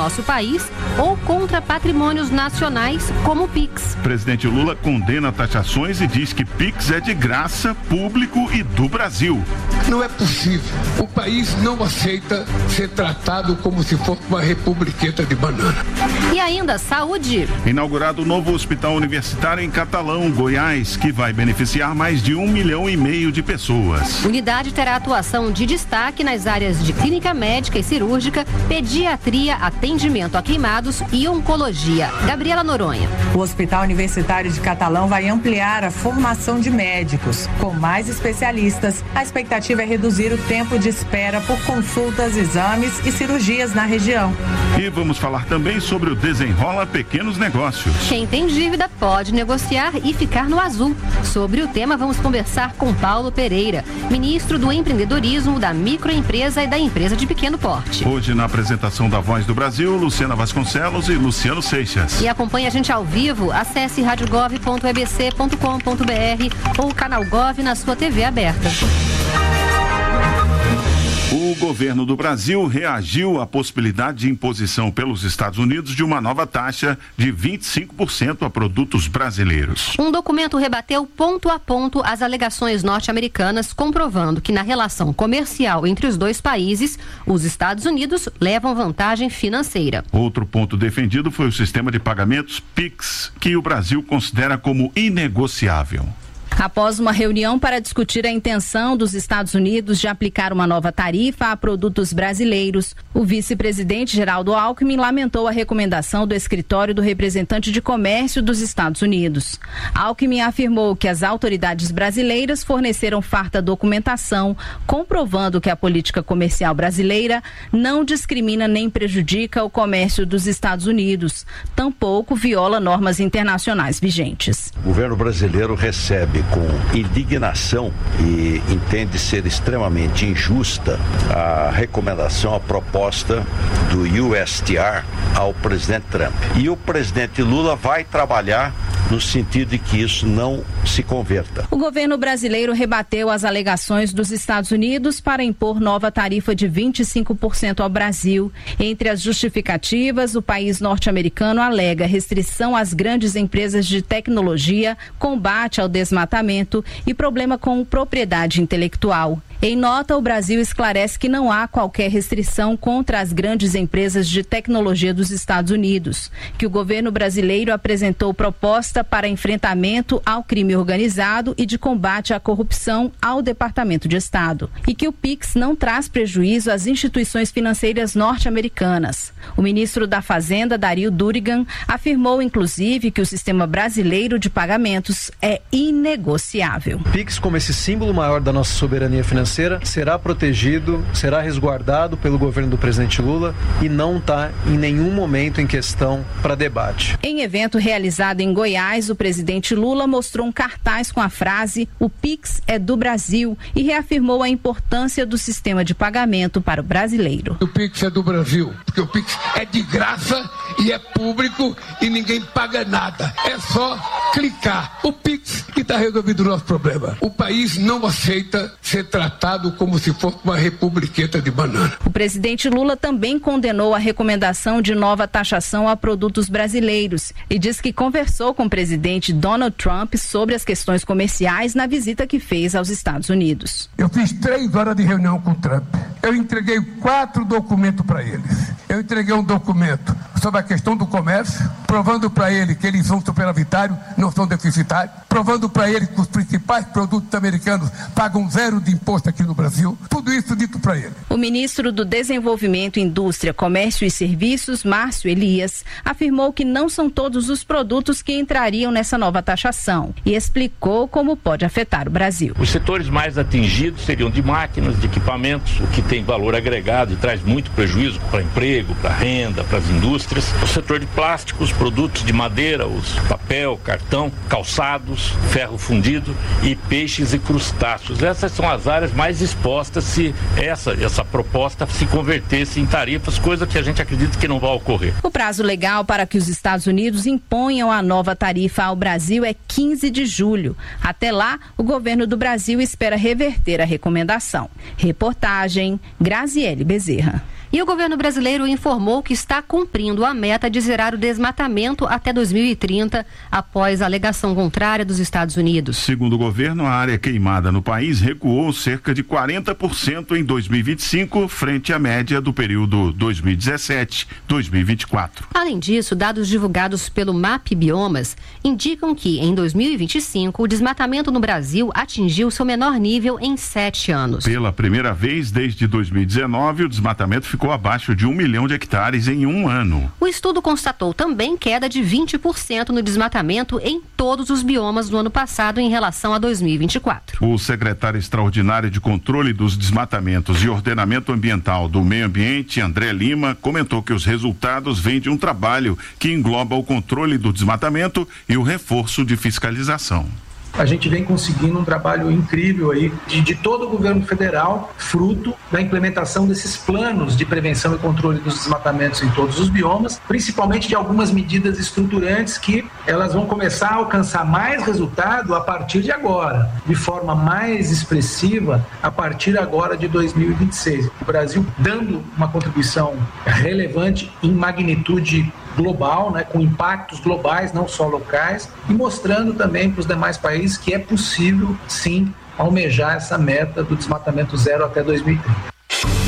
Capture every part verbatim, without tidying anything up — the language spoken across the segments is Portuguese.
nosso país ou contra patrimônios nacionais, como o Pix. Presidente Lula condena taxações e diz que Pix é de graça, público e do Brasil. Não é possível. O país não aceita ser tratado como se fosse uma republiqueta de banana. E ainda, saúde. Inaugurado o novo hospital universitário em Catalão, Goiás, que vai beneficiar mais de um milhão e meio de pessoas. Unidade terá atuação de destaque nas áreas de clínica médica e cirúrgica, pediatria, atendimento a queimados e oncologia. Gabriela Noronha. O Hospital Universitário de Catalão vai ampliar a formação de médicos. Com mais especialistas, a expectativa é reduzir o tempo de espera por consultas, exames e cirurgias na região. E vamos falar também sobre o Desenrola Pequenos Negócios. Quem tem dívida pode negociar e ficar no azul. Sobre o tema, vamos conversar com Paulo Pereira, ministro do Empreendedorismo, da Microempresa e da Empresa de Pequeno Porte. Hoje, na apresentação da Voz do Brasil, Luciana Vasconcelos e Luciano Seixas. E acompanhe a gente ao vivo, acesse rádio gov ponto e b c ponto com ponto b r ou o canal Gov na sua T V aberta. O governo do Brasil reagiu à possibilidade de imposição pelos Estados Unidos de uma nova taxa de vinte e cinco por cento a produtos brasileiros. Um documento rebateu ponto a ponto as alegações norte-americanas, comprovando que na relação comercial entre os dois países, os Estados Unidos levam vantagem financeira. Outro ponto defendido foi o sistema de pagamentos Pix, que o Brasil considera como inegociável. Após uma reunião para discutir a intenção dos Estados Unidos de aplicar uma nova tarifa a produtos brasileiros, o vice-presidente Geraldo Alckmin lamentou a recomendação do escritório do representante de comércio dos Estados Unidos. Alckmin afirmou que as autoridades brasileiras forneceram farta documentação, comprovando que a política comercial brasileira não discrimina nem prejudica o comércio dos Estados Unidos, tampouco viola normas internacionais vigentes. O governo brasileiro recebe com indignação e entende ser extremamente injusta a recomendação, a proposta do U S T R ao presidente Trump. E o presidente Lula vai trabalhar no sentido de que isso não se converta. O governo brasileiro rebateu as alegações dos Estados Unidos para impor nova tarifa de vinte e cinco por cento ao Brasil. Entre as justificativas, o país norte-americano alega restrição às grandes empresas de tecnologia, combate ao desmatamento e problema com propriedade intelectual. Em nota, o Brasil esclarece que não há qualquer restrição contra as grandes empresas de tecnologia dos Estados Unidos, que o governo brasileiro apresentou proposta para enfrentamento ao crime organizado e de combate à corrupção ao Departamento de Estado, e que o Pix não traz prejuízo às instituições financeiras norte-americanas. O ministro da Fazenda, Dario Durigan, afirmou inclusive que o sistema brasileiro de pagamentos é inegociável. Pix, como esse símbolo maior da nossa soberania financeira, será protegido, será resguardado pelo governo do presidente Lula e não está em nenhum momento em questão para debate. Em evento realizado em Goiás, o presidente Lula mostrou um cartaz com a frase "O Pix é do Brasil" e reafirmou a importância do sistema de pagamento para o brasileiro. O Pix é do Brasil, porque o Pix é de graça e é público e ninguém paga nada. É só clicar. O Pix que está resolvido o nosso problema. O país não aceita ser tratado como se fosse uma republiqueta de banana. O presidente Lula também condenou a recomendação de nova taxação a produtos brasileiros e diz que conversou com o presidente Donald Trump sobre as questões comerciais na visita que fez aos Estados Unidos. Eu fiz três horas de reunião com o Trump. Eu entreguei quatro documentos para eles. Eu entreguei um documento sobre a questão do comércio, provando para ele que eles são superavitários, não são deficitários, provando para ele que os principais produtos americanos pagam zero de imposto aqui no Brasil. Tudo isso dito para ele. O ministro do Desenvolvimento, Indústria, Comércio e Serviços, Márcio Elias, afirmou que não são todos os produtos que entrariam nessa nova taxação e explicou como pode afetar o Brasil. Os setores mais atingidos seriam de máquinas, de equipamentos, o que tem valor agregado e traz muito prejuízo para emprego, para renda, para as indústrias. O setor de plásticos, produtos de madeira, os papel, cartão, calçados, ferro fundido e peixes e crustáceos. Essas são as áreas mais expostas se essa, essa proposta se convertesse em tarifas, coisa que a gente acredita que não vai ocorrer. O prazo legal para que os Estados Unidos imponham a nova tarifa ao Brasil é quinze de julho. Até lá, o governo do Brasil espera reverter a recomendação. Reportagem Graziele Bezerra. E o governo brasileiro informou que está cumprindo a meta de zerar o desmatamento até dois mil e trinta, após a alegação contrária dos Estados Unidos. Segundo o governo, a área queimada no país recuou cerca de quarenta por cento em dois mil e vinte e cinco, frente à média do período dois mil e dezessete a dois mil e vinte e quatro. Além disso, dados divulgados pelo M A P Biomas indicam que, em dois mil e vinte e cinco, o desmatamento no Brasil atingiu seu menor nível em sete anos. Pela primeira vez desde dois mil e dezenove, o desmatamento ficou abaixo de um milhão de hectares em um ano. O estudo constatou também queda de vinte por cento no desmatamento em todos os biomas no ano passado em relação a dois mil e vinte e quatro. O secretário extraordinário de Controle dos Desmatamentos e Ordenamento Ambiental do Meio Ambiente, André Lima, comentou que os resultados vêm de um trabalho que engloba o controle do desmatamento e o reforço de fiscalização. A gente vem conseguindo um trabalho incrível aí de, de todo o governo federal, fruto da implementação desses planos de prevenção e controle dos desmatamentos em todos os biomas, principalmente de algumas medidas estruturantes que elas vão começar a alcançar mais resultado a partir de agora, de forma mais expressiva a partir agora de dois mil e vinte e seis. O Brasil dando uma contribuição relevante em magnitude global, né, com impactos globais, não só locais, e mostrando também para os demais países que é possível, sim, almejar essa meta do desmatamento zero até dois mil e trinta.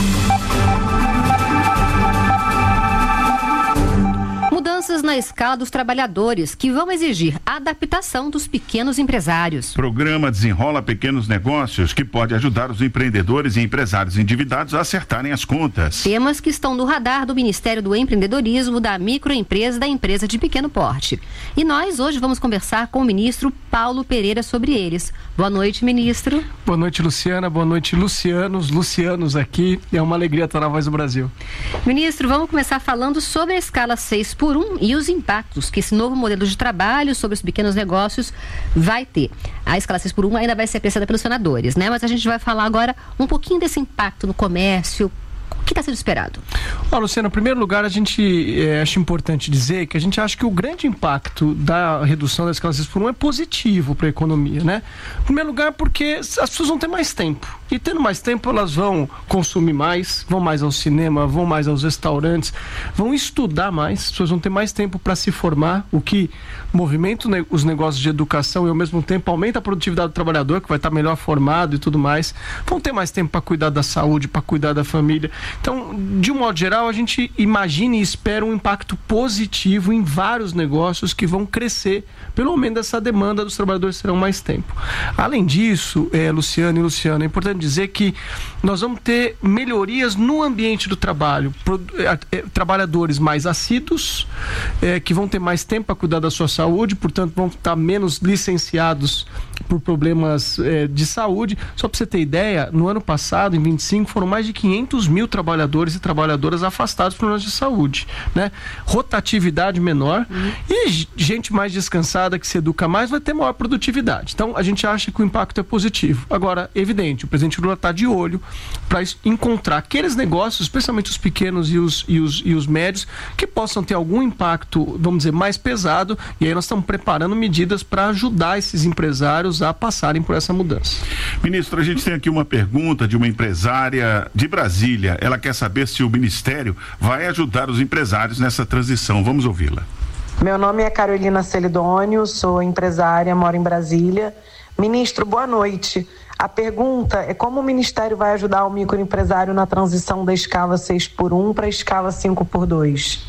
Mudanças na escala dos trabalhadores que vão exigir adaptação dos pequenos empresários. Programa Desenrola Pequenos Negócios, que pode ajudar os empreendedores e empresários endividados a acertarem as contas. Temas que estão no radar do Ministério do Empreendedorismo, da microempresa e da empresa de pequeno porte. E nós hoje vamos conversar com o ministro Paulo Pereira sobre eles. Boa noite, ministro. Boa noite, Luciana. Boa noite, Lucianos. Lucianos aqui. É uma alegria estar na Voz do Brasil. Ministro, vamos começar falando sobre a escala seis por um e os impactos que esse novo modelo de trabalho sobre os pequenos negócios vai ter. A escala seis por um ainda vai ser apreciada pelos senadores, né? Mas a gente vai falar agora um pouquinho desse impacto no comércio. O que está sendo esperado? Ó, Luciana, em primeiro lugar, a gente é, acha importante dizer que a gente acha que o grande impacto da redução da escala seis por um é positivo para a economia, né? Em primeiro lugar, porque as pessoas vão ter mais tempo. E tendo mais tempo, elas vão consumir mais, vão mais ao cinema, vão mais aos restaurantes, vão estudar mais, as pessoas vão ter mais tempo para se formar, o que movimenta os negócios de educação e, ao mesmo tempo, aumenta a produtividade do trabalhador, que vai estar melhor formado e tudo mais. Vão ter mais tempo para cuidar da saúde, para cuidar da família. Então, de um modo geral, a gente imagina e espera um impacto positivo em vários negócios que vão crescer pelo aumento dessa demanda dos trabalhadores, terão mais tempo. Além disso, é, Luciano e Luciana, é importante dizer que nós vamos ter melhorias no ambiente do trabalho, pro, é, é, trabalhadores mais assíduos, é, que vão ter mais tempo para cuidar da sua saúde, portanto vão estar menos licenciados por problemas é, de saúde. Só para você ter ideia, no ano passado, em vinte e cinco, foram mais de quinhentos mil trabalhadores e trabalhadoras afastados por problemas de saúde, né? Rotatividade menor uhum. e gente mais descansada, que se educa mais, vai ter maior produtividade. Então, a gente acha que o impacto é positivo. Agora, evidente, o presidente Lula está de olho para encontrar aqueles negócios, especialmente os pequenos e os, e, os, e os médios, que possam ter algum impacto, vamos dizer, mais pesado, e aí nós estamos preparando medidas para ajudar esses empresários a passarem por essa mudança. Ministro, a gente tem aqui uma pergunta de uma empresária de Brasília. Ela quer saber se o Ministério vai ajudar os empresários nessa transição. Vamos ouvi-la. Meu nome é Carolina Celidônio, sou empresária, moro em Brasília. Ministro, boa noite. A pergunta é como o Ministério vai ajudar o microempresário na transição da escala seis por um para a escala cinco por dois?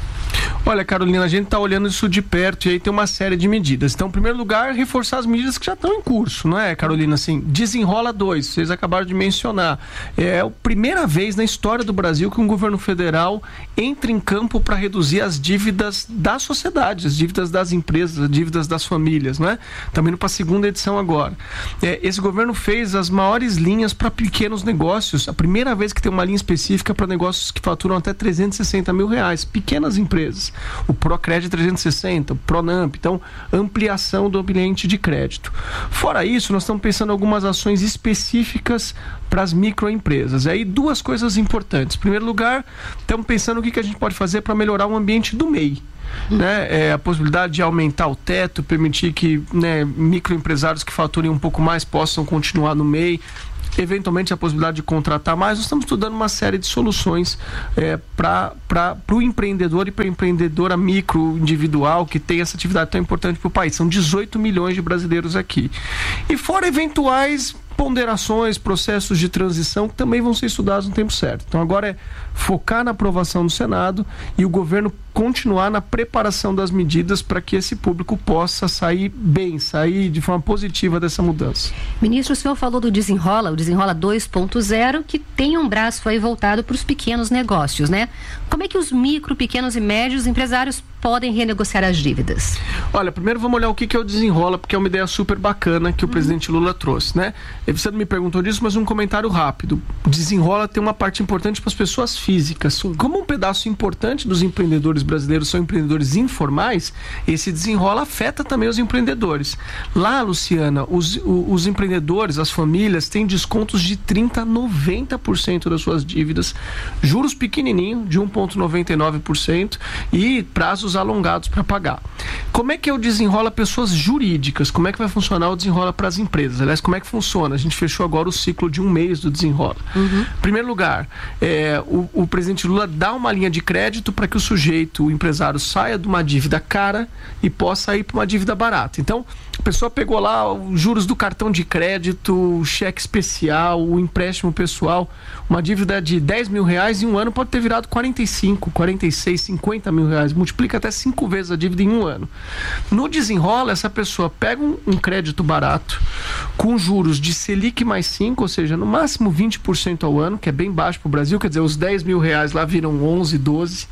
Olha, Carolina, a gente está olhando isso de perto e aí tem uma série de medidas. Então, em primeiro lugar, reforçar as medidas que já estão em curso, não é, Carolina? Assim, Desenrola dois, vocês acabaram de mencionar. É a primeira vez na história do Brasil que um governo federal entra em campo para reduzir as dívidas da sociedade, as dívidas das empresas, as dívidas das famílias, não é? Estamos indo para a segunda edição agora. É, esse governo fez as maiores linhas para pequenos negócios, a primeira vez que tem uma linha específica para negócios que faturam até trezentos e sessenta mil reais, pequenas empresas. O Procred trezentos e sessenta, o Pronamp, então ampliação do ambiente de crédito. Fora isso, nós estamos pensando em algumas ações específicas para as microempresas. E aí duas coisas importantes. Em primeiro lugar, estamos pensando o que, que a gente pode fazer para melhorar o ambiente do M E I. Né, é, a possibilidade de aumentar o teto, permitir que, né, microempresários que faturem um pouco mais possam continuar no M E I. eventualmente a possibilidade de contratar mais. Nós estamos estudando uma série de soluções é, para o empreendedor e para a empreendedora micro, individual, que tem essa atividade tão importante para o país. São dezoito milhões de brasileiros aqui. E fora eventuais ponderações, processos de transição que também vão ser estudados no tempo certo. Então agora é focar na aprovação do Senado e o governo continuar na preparação das medidas para que esse público possa sair bem, sair de forma positiva dessa mudança. Ministro, o senhor falou do Desenrola, o Desenrola dois ponto zero, que tem um braço aí voltado para os pequenos negócios, né? Como é que os micro, pequenos e médios empresários podem renegociar as dívidas? Olha, primeiro vamos olhar o que é o Desenrola, porque é uma ideia super bacana que o uhum. presidente Lula trouxe, né? Você não me perguntou disso, mas um comentário rápido. O Desenrola tem uma parte importante para as pessoas físicas. Como um pedaço importante dos empreendedores brasileiros são empreendedores informais, esse Desenrola afeta também os empreendedores. Lá, Luciana, os, os empreendedores, as famílias, têm descontos de trinta por cento a noventa por cento das suas dívidas, juros pequenininho, de um vírgula noventa e nove por cento e prazos alongados para pagar. Como é que é o Desenrola pessoas jurídicas? Como é que vai funcionar o Desenrola para as empresas? Aliás, como é que funciona? A gente fechou agora o ciclo de um mês do Desenrola. Uhum. Em primeiro lugar, é, o, o presidente Lula dá uma linha de crédito para que o sujeito, o empresário, saia de uma dívida cara e possa ir para uma dívida barata. Então, a pessoa pegou lá os juros do cartão de crédito, o cheque especial, o empréstimo pessoal, uma dívida de dez mil reais em um ano pode ter virado quarenta e cinco, quarenta e seis, cinquenta mil reais, multiplica até cinco vezes a dívida em um ano. No Desenrola, essa pessoa pega um, um crédito barato, com juros de Selic mais cinco, ou seja, no máximo vinte por cento ao ano, que é bem baixo para o Brasil, quer dizer, os dez mil reais lá viram onze, doze,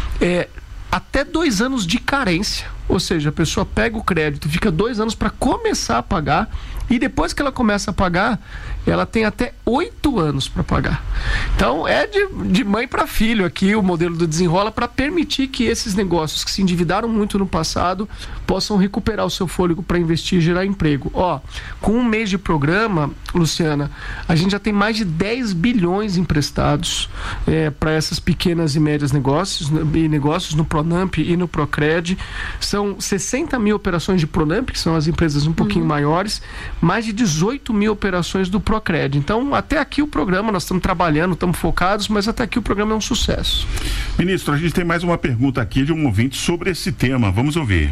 é, até dois anos de carência, ou seja, a pessoa pega o crédito, fica dois anos para começar a pagar, e depois que ela começa a pagar, ela tem até oito anos para pagar. Então é de, de mãe para filho aqui o modelo do Desenrola, para permitir que esses negócios que se endividaram muito no passado possam recuperar o seu fôlego para investir e gerar emprego. Ó, com um mês de programa, Luciana, a gente já tem mais de dez bilhões emprestados é, para essas pequenas e médias negócios, e negócios no Pronamp e no Procred. São sessenta mil operações de Pronamp, que são as empresas um pouquinho uhum. maiores, mais de dezoito mil operações do Procred. Então, até aqui o programa, nós estamos trabalhando, estamos focados, mas até aqui o programa é um sucesso. Ministro, a gente tem mais uma pergunta aqui de um ouvinte sobre esse tema. Vamos ouvir.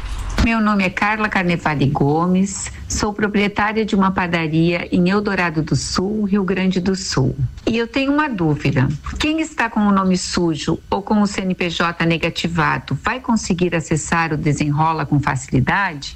Meu nome é Carla Carnevale Gomes, sou proprietária de uma padaria em Eldorado do Sul, Rio Grande do Sul. E eu tenho uma dúvida: quem está com o nome sujo ou com o C N P J negativado vai conseguir acessar o Desenrola com facilidade?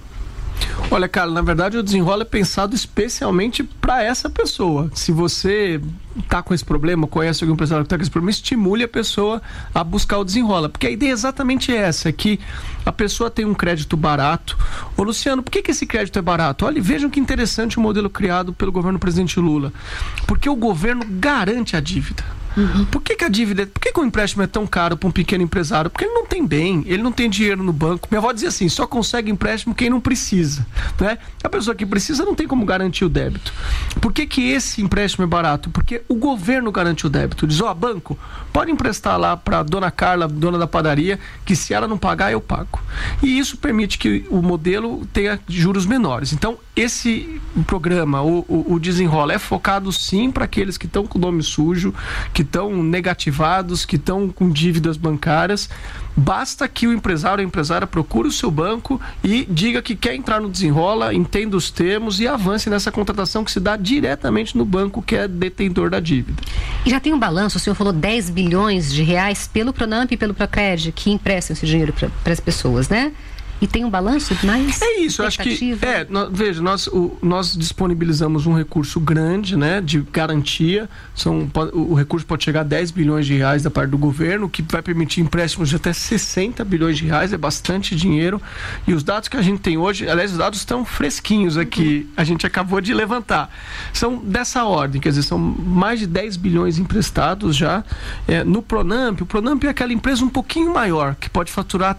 Olha, Carla, na verdade o Desenrola é pensado especialmente para essa pessoa. Se você está com esse problema, conhece algum empresário que está com esse problema, estimule a pessoa a buscar o Desenrola, porque a ideia é exatamente essa, é que a pessoa tem um crédito barato. Ô Luciano, por que que esse crédito é barato? Olha, vejam que interessante o modelo criado pelo governo do presidente Lula, porque o governo garante a dívida. Uhum. Por que que a dívida, por que que o empréstimo é tão caro para um pequeno empresário? Porque ele não tem bem, ele não tem dinheiro no banco. Minha avó dizia assim, só consegue empréstimo quem não precisa, né? A pessoa que precisa não tem como garantir o débito. Por que que esse empréstimo é barato? Porque o governo garante o débito. Diz, ó, banco, pode emprestar lá para dona Carla, dona da padaria, que se ela não pagar, eu pago. E isso permite que o modelo tenha juros menores. Então, esse programa, o, o, o Desenrola, é focado sim para aqueles que estão com o nome sujo, que estão negativados, que estão com dívidas bancárias. Basta que o empresário ou a empresária procure o seu banco e diga que quer entrar no Desenrola, entenda os termos e avance nessa contratação que se dá diretamente no banco que é detentor da dívida. E já tem um balanço, o senhor falou dez bilhões de reais pelo Pronamp e pelo Procred que emprestam esse dinheiro para as pessoas, né? E tem um balanço mais? É isso, acho que, é, nós, veja, nós, o, nós disponibilizamos um recurso grande, né, de garantia, são, o, o recurso pode chegar a dez bilhões de reais da parte do governo, que vai permitir empréstimos de até sessenta bilhões de reais, é bastante dinheiro, e os dados que a gente tem hoje, aliás, os dados estão fresquinhos aqui, uhum. a gente acabou de levantar, são dessa ordem, quer dizer, são mais de dez bilhões emprestados já, é, no Pronamp. O Pronamp é aquela empresa um pouquinho maior, que pode faturar até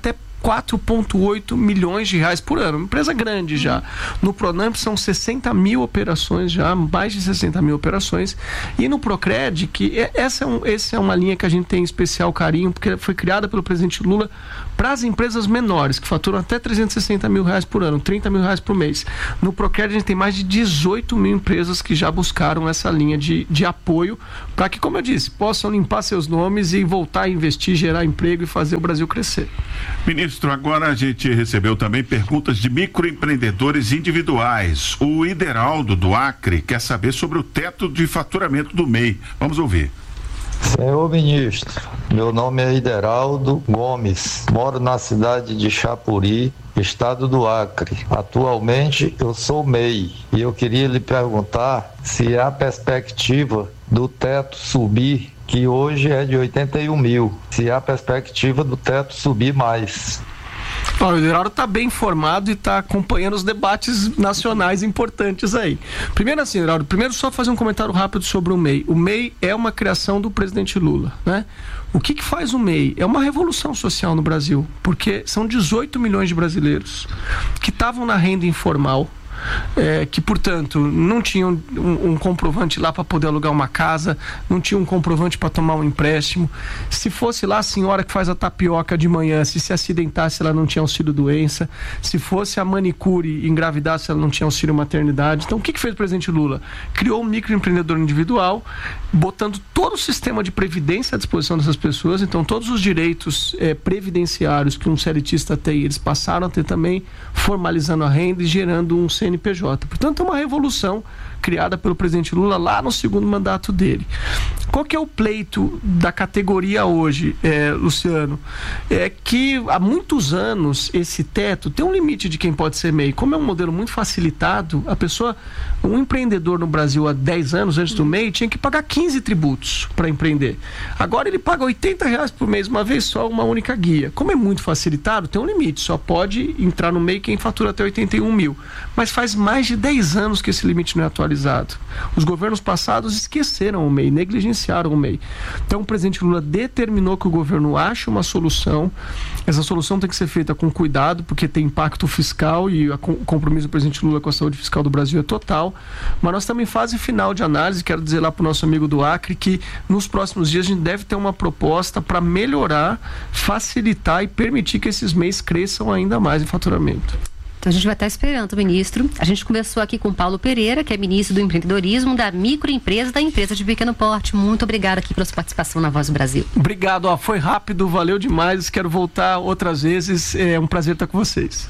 quatro vírgula oito milhões de reais por ano. Uma empresa grande já. No Pronamp são sessenta mil operações já, mais de sessenta mil operações. E no Procred, que é, essa, é um, essa é uma linha que a gente tem especial carinho, porque foi criada pelo presidente Lula para as empresas menores, que faturam até trezentos e sessenta mil reais por ano, trinta mil reais por mês. No Procred a gente tem mais de dezoito mil empresas que já buscaram essa linha de, de apoio para que, como eu disse, possam limpar seus nomes e voltar a investir, gerar emprego e fazer o Brasil crescer. Ministro, agora a gente recebeu também perguntas de microempreendedores individuais. O Ideraldo do Acre quer saber sobre o teto de faturamento do M E I. Vamos ouvir. Senhor ministro, meu nome é Ideraldo Gomes, moro na cidade de Chapuri, estado do Acre. Atualmente eu sou M E I e eu queria lhe perguntar se há perspectiva do teto subir, que hoje é de oitenta e um mil, se há perspectiva do teto subir mais. Ó, o Ideraldo está bem informado e está acompanhando os debates nacionais importantes aí. Primeiro assim, Ideraldo, primeiro só fazer um comentário rápido sobre o M E I. O M E I é uma criação do presidente Lula, né? O que que faz o M E I? É uma revolução social no Brasil, porque são dezoito milhões de brasileiros que estavam na renda informal, É, que, portanto, não tinham um, um comprovante lá para poder alugar uma casa, não tinha um comprovante para tomar um empréstimo. Se fosse lá a senhora que faz a tapioca de manhã, se se acidentasse, ela não tinha auxílio doença. Se fosse a manicure e engravidasse, ela não tinha auxílio maternidade. Então, o que que fez o presidente Lula? Criou um microempreendedor individual, botando todo o sistema de previdência à disposição dessas pessoas. Então, todos os direitos é, previdenciários que um seletista tem, eles passaram a ter também, formalizando a renda e gerando um C N P J. Portanto, é uma revolução criada pelo presidente Lula lá no segundo mandato dele. Qual que é o pleito da categoria hoje, é, Luciano? É que há muitos anos esse teto tem um limite de quem pode ser M E I. Como é um modelo muito facilitado, a pessoa, um empreendedor no Brasil há dez anos antes do M E I tinha que pagar quinze tributos para empreender. Agora ele paga oitenta reais por mês, uma vez só, uma única guia. Como é muito facilitado, tem um limite, só pode entrar no M E I quem fatura até oitenta e um mil. Mas faz mais de dez anos que esse limite não é atualizado. Os governos passados esqueceram o M E I, negligenciaram o M E I. Então o presidente Lula determinou que o governo ache uma solução. Essa solução tem que ser feita com cuidado, porque tem impacto fiscal e o compromisso do presidente Lula com a saúde fiscal do Brasil é total. Mas nós estamos em fase final de análise. Quero dizer lá para o nosso amigo do Acre que nos próximos dias a gente deve ter uma proposta para melhorar, facilitar e permitir que esses M E Is cresçam ainda mais em faturamento. Então a gente vai estar esperando o ministro. A gente conversou aqui com Paulo Pereira, que é ministro do empreendedorismo, da microempresa, da empresa de pequeno porte. Muito obrigado aqui pela sua participação na Voz do Brasil. Obrigado, ó, foi rápido, valeu demais. Quero voltar outras vezes. É um prazer estar com vocês.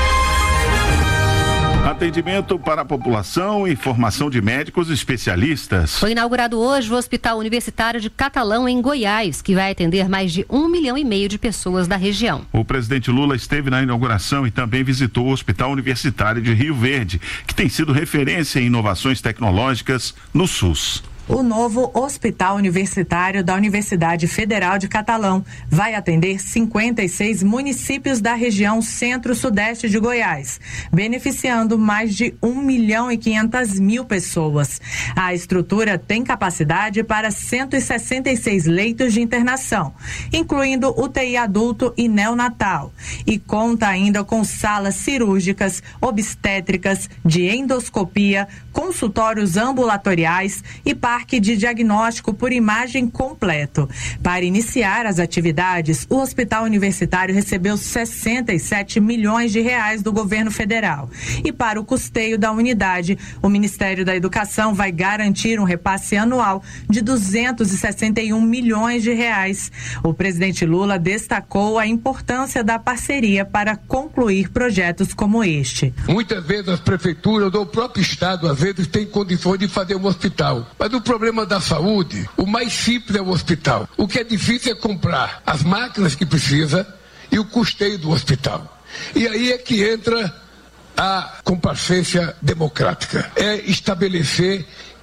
Atendimento para a população e formação de médicos especialistas. Foi inaugurado hoje o Hospital Universitário de Catalão, em Goiás, que vai atender mais de um milhão e meio de pessoas da região. O presidente Lula esteve na inauguração e também visitou o Hospital Universitário de Rio Verde, que tem sido referência em inovações tecnológicas no SUS. O novo Hospital Universitário da Universidade Federal de Catalão vai atender cinquenta e seis municípios da região centro-sudeste de Goiás, beneficiando mais de um milhão e quinhentas mil pessoas. A estrutura tem capacidade para cento e sessenta e seis leitos de internação, incluindo U T I adulto e neonatal, e conta ainda com salas cirúrgicas, obstétricas, de endoscopia, consultórios ambulatoriais e parque de diagnóstico por imagem completo. Para iniciar as atividades, o Hospital Universitário recebeu sessenta e sete milhões de reais do governo federal. E para o custeio da unidade, o Ministério da Educação vai garantir um repasse anual de duzentos e sessenta e um milhões de reais. O presidente Lula destacou a importância da parceria para concluir projetos como este. Muitas vezes as prefeituras ou o próprio Estado, às vezes, têm condições de fazer um hospital. Mas o problema da saúde, o mais simples é o hospital. O que é difícil é comprar as máquinas que precisa e o custeio do hospital. E aí é que entra a comparcência democrática. É estabelecer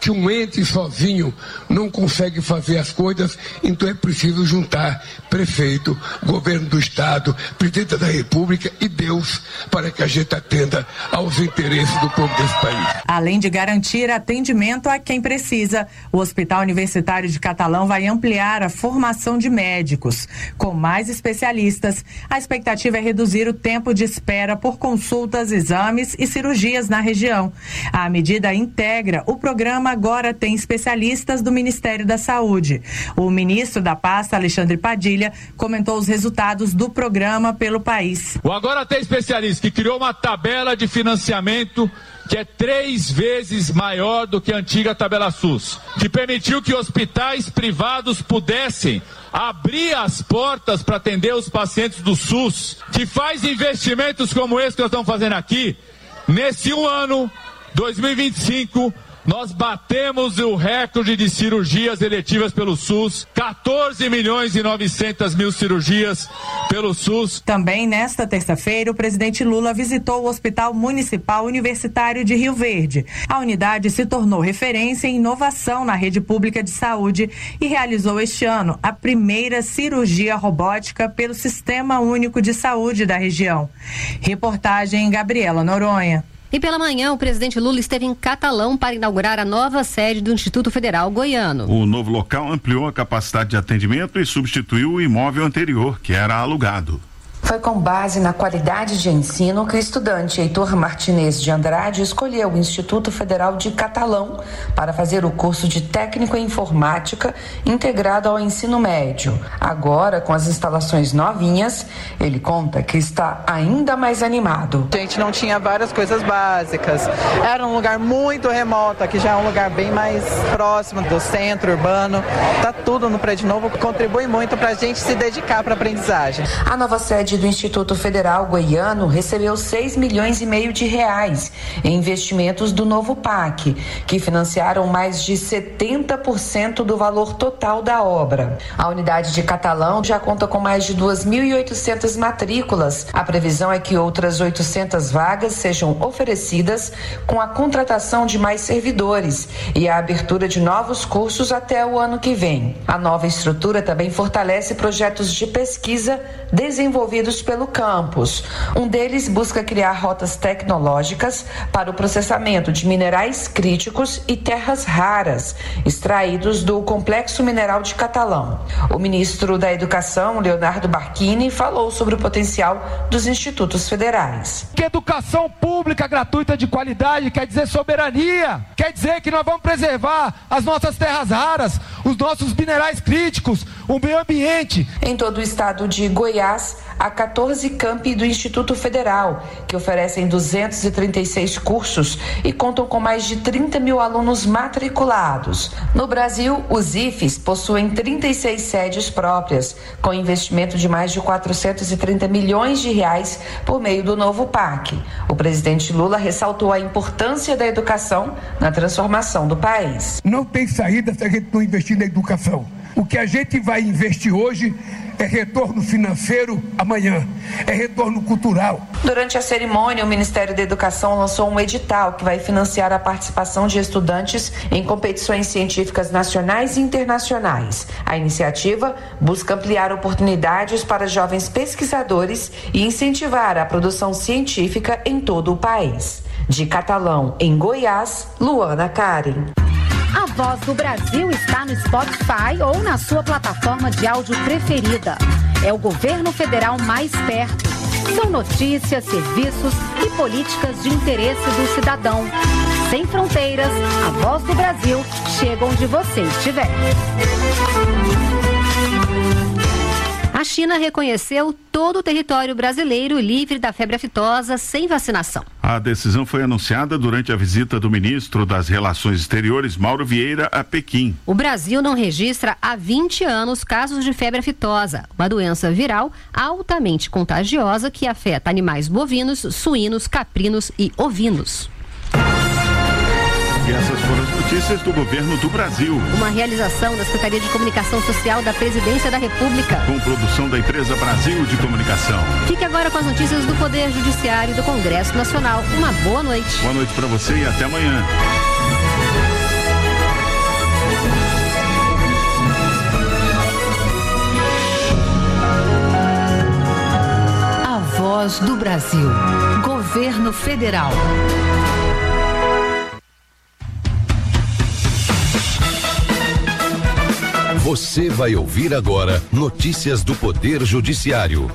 que um ente sozinho não consegue fazer as coisas, então é preciso juntar prefeito, governo do estado, presidente da República e Deus, para que a gente atenda aos interesses do povo desse país. Além de garantir atendimento a quem precisa, o Hospital Universitário de Catalão vai ampliar a formação de médicos. Com mais especialistas, a expectativa é reduzir o tempo de espera por consultas, exames e cirurgias na região. A medida integra o programa Agora Tem Especialistas do Ministério da Saúde. O ministro da pasta, Alexandre Padilha, comentou os resultados do programa pelo país. O Agora Tem Especialistas, que criou uma tabela de financiamento que é três vezes maior do que a antiga tabela SUS, que permitiu que hospitais privados pudessem abrir as portas para atender os pacientes do SUS, que faz investimentos como esse que nós estamos fazendo aqui. Nesse um ano, dois mil e vinte e cinco, nós batemos o recorde de cirurgias eletivas pelo SUS, quatorze milhões e novecentas mil cirurgias pelo SUS. Também nesta terça-feira, o presidente Lula visitou o Hospital Municipal Universitário de Rio Verde. A unidade se tornou referência em inovação na rede pública de saúde e realizou este ano a primeira cirurgia robótica pelo Sistema Único de Saúde da região. Reportagem Gabriela Noronha. E pela manhã, o presidente Lula esteve em Catalão para inaugurar a nova sede do Instituto Federal Goiano. O novo local ampliou a capacidade de atendimento e substituiu o imóvel anterior, que era alugado. Foi com base na qualidade de ensino que o estudante Heitor Martinez de Andrade escolheu o Instituto Federal de Catalão para fazer o curso de técnico em informática integrado ao ensino médio. Agora, com as instalações novinhas, ele conta que está ainda mais animado. A gente não tinha várias coisas básicas. Era um lugar muito remoto, aqui já é um lugar bem mais próximo do centro urbano. Tá tudo no prédio novo, contribui muito para a gente se dedicar para a aprendizagem. A nova sede do Instituto Federal Goiano recebeu seis milhões e meio de reais em investimentos do novo P A C, que financiaram mais de setenta por cento do valor total da obra. A unidade de Catalão já conta com mais de duas mil e oitocentas matrículas. A previsão é que outras oitocentas vagas sejam oferecidas com a contratação de mais servidores e a abertura de novos cursos até o ano que vem. A nova estrutura também fortalece projetos de pesquisa desenvolvidos pelo campus. Um deles busca criar rotas tecnológicas para o processamento de minerais críticos e terras raras extraídos do Complexo Mineral de Catalão. O ministro da Educação, Leonardo Barquini, falou sobre o potencial dos institutos federais. Que educação pública gratuita de qualidade quer dizer soberania, quer dizer que nós vamos preservar as nossas terras raras, os nossos minerais críticos, o meio ambiente. Em todo o estado de Goiás, há quatorze campi do Instituto Federal, que oferecem duzentos e trinta e seis cursos e contam com mais de trinta mil alunos matriculados. No Brasil, os I F Es possuem trinta e seis sedes próprias, com investimento de mais de quatrocentos e trinta milhões de reais por meio do novo P A C. O presidente Lula ressaltou a importância da educação na transformação do país. Não tem saída se a gente não investir na educação. O que a gente vai investir hoje é retorno financeiro amanhã, é retorno cultural. Durante a cerimônia, o Ministério da Educação lançou um edital que vai financiar a participação de estudantes em competições científicas nacionais e internacionais. A iniciativa busca ampliar oportunidades para jovens pesquisadores e incentivar a produção científica em todo o país. De Catalão, em Goiás, Luana Karen. A Voz do Brasil está no Spotify ou na sua plataforma de áudio preferida. É o governo federal mais perto. São notícias, serviços e políticas de interesse do cidadão. Sem fronteiras, a Voz do Brasil chega onde você estiver. A China reconheceu todo o território brasileiro livre da febre aftosa sem vacinação. A decisão foi anunciada durante a visita do ministro das Relações Exteriores, Mauro Vieira, a Pequim. O Brasil não registra há vinte anos casos de febre aftosa, uma doença viral altamente contagiosa que afeta animais bovinos, suínos, caprinos e ovinos. E essas foram as notícias do governo do Brasil. Uma realização da Secretaria de Comunicação Social da Presidência da República. Com produção da empresa Brasil de Comunicação. Fique agora com as notícias do Poder Judiciário e do Congresso Nacional. Uma boa noite. Boa noite para você e até amanhã. Voz do Brasil. Governo Federal. Você vai ouvir agora notícias do Poder Judiciário.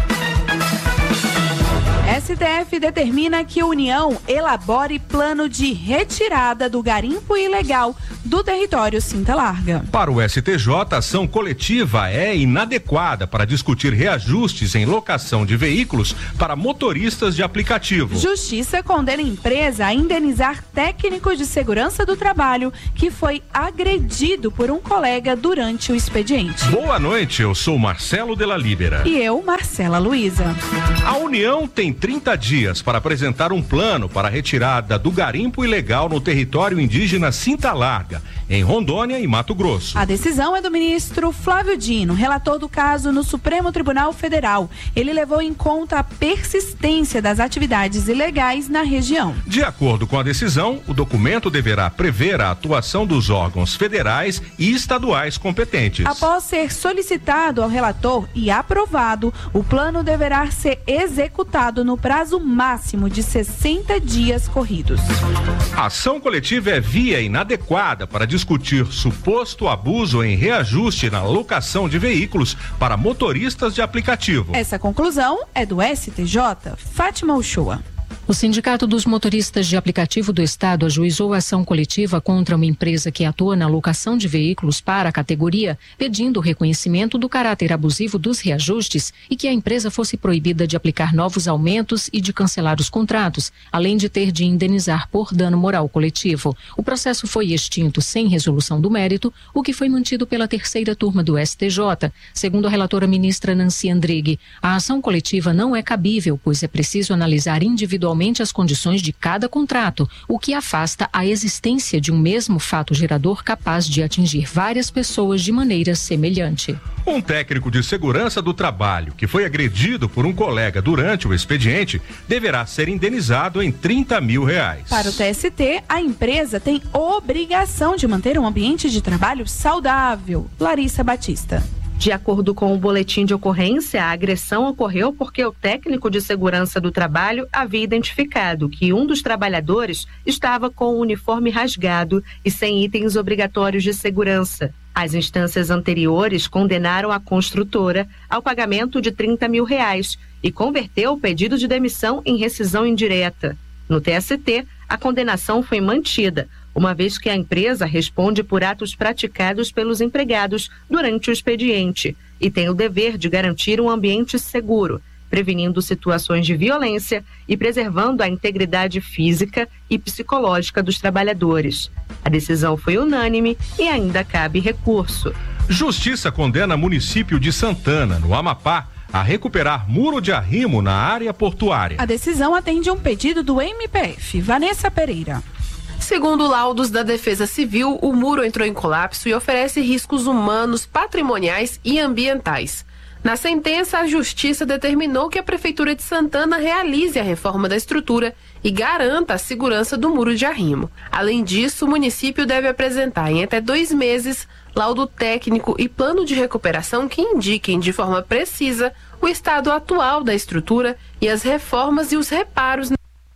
S T F determina que a União elabore plano de retirada do garimpo ilegal do território Cinta Larga. Para o S T J, a ação coletiva é inadequada para discutir reajustes em locação de veículos para motoristas de aplicativo. Justiça condena a empresa a indenizar técnico de segurança do trabalho que foi agredido por um colega durante o expediente. Boa noite, eu sou Marcelo Della Libera. E eu, Marcela Luiza. A União tem trinta dias para apresentar um plano para a retirada do garimpo ilegal no território indígena Cinta Larga, em Rondônia e Mato Grosso. A decisão é do ministro Flávio Dino, relator do caso no Supremo Tribunal Federal. Ele levou em conta a persistência das atividades ilegais na região. De acordo com a decisão, o documento deverá prever a atuação dos órgãos federais e estaduais competentes. Após ser solicitado ao relator e aprovado, o plano deverá ser executado no prazo máximo de sessenta dias corridos. A ação coletiva é via inadequada para discutir suposto abuso em reajuste na locação de veículos para motoristas de aplicativo. Essa conclusão é do S T J. Fátima Uchoa. O Sindicato dos Motoristas de Aplicativo do Estado ajuizou a ação coletiva contra uma empresa que atua na locação de veículos para a categoria, pedindo o reconhecimento do caráter abusivo dos reajustes e que a empresa fosse proibida de aplicar novos aumentos e de cancelar os contratos, além de ter de indenizar por dano moral coletivo. O processo foi extinto sem resolução do mérito, o que foi mantido pela terceira turma do S T J. Segundo a relatora ministra Nancy Andrighi, a ação coletiva não é cabível, pois é preciso analisar individualmente as condições de cada contrato, o que afasta a existência de um mesmo fato gerador capaz de atingir várias pessoas de maneira semelhante. Um técnico de segurança do trabalho que foi agredido por um colega durante o expediente deverá ser indenizado em trinta mil reais. Para o T S T, a empresa tem obrigação de manter um ambiente de trabalho saudável. Larissa Batista. De acordo com o boletim de ocorrência, a agressão ocorreu porque o técnico de segurança do trabalho havia identificado que um dos trabalhadores estava com o uniforme rasgado e sem itens obrigatórios de segurança. As instâncias anteriores condenaram a construtora ao pagamento de trinta mil reais e converteu o pedido de demissão em rescisão indireta. No T S T, a condenação foi mantida, uma vez que a empresa responde por atos praticados pelos empregados durante o expediente e tem o dever de garantir um ambiente seguro, prevenindo situações de violência e preservando a integridade física e psicológica dos trabalhadores. A decisão foi unânime e ainda cabe recurso. Justiça condena município de Santana, no Amapá, a recuperar muro de arrimo na área portuária. A decisão atende a um pedido do M P F. Vanessa Pereira. Segundo laudos da Defesa Civil, o muro entrou em colapso e oferece riscos humanos, patrimoniais e ambientais. Na sentença, a Justiça determinou que a Prefeitura de Santana realize a reforma da estrutura e garanta a segurança do muro de arrimo. Além disso, o município deve apresentar em até dois meses laudo técnico e plano de recuperação que indiquem de forma precisa o estado atual da estrutura e as reformas e os reparos.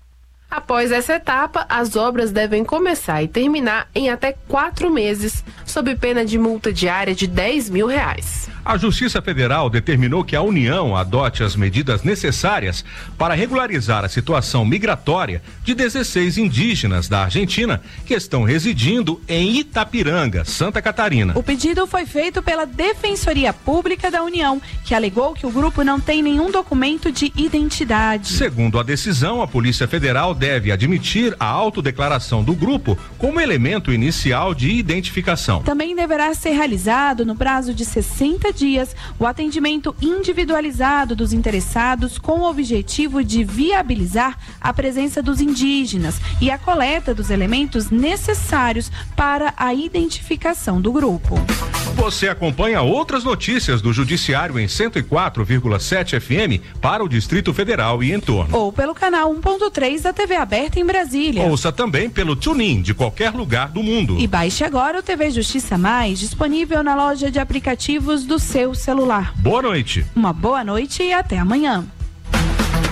Após essa etapa, as obras devem começar e terminar em até quatro meses, sob pena de multa diária de dez mil reais. A Justiça Federal determinou que a União adote as medidas necessárias para regularizar a situação migratória de dezesseis indígenas da Argentina que estão residindo em Itapiranga, Santa Catarina. O pedido foi feito pela Defensoria Pública da União, que alegou que o grupo não tem nenhum documento de identidade. Segundo a decisão, a Polícia Federal deve admitir a autodeclaração do grupo como elemento inicial de identificação. Também deverá ser realizado, no prazo de sessenta dias, o atendimento individualizado dos interessados com o objetivo de viabilizar a presença dos indígenas e a coleta dos elementos necessários para a identificação do grupo. Você acompanha outras notícias do Judiciário em cento e quatro vírgula sete F M para o Distrito Federal e entorno. Ou pelo canal um ponto três da T V aberta em Brasília. Ouça também pelo TuneIn de qualquer lugar do mundo. E baixe agora o T V Justiça Mais, disponível na loja de aplicativos do seu celular. Boa noite. Uma boa noite e até amanhã.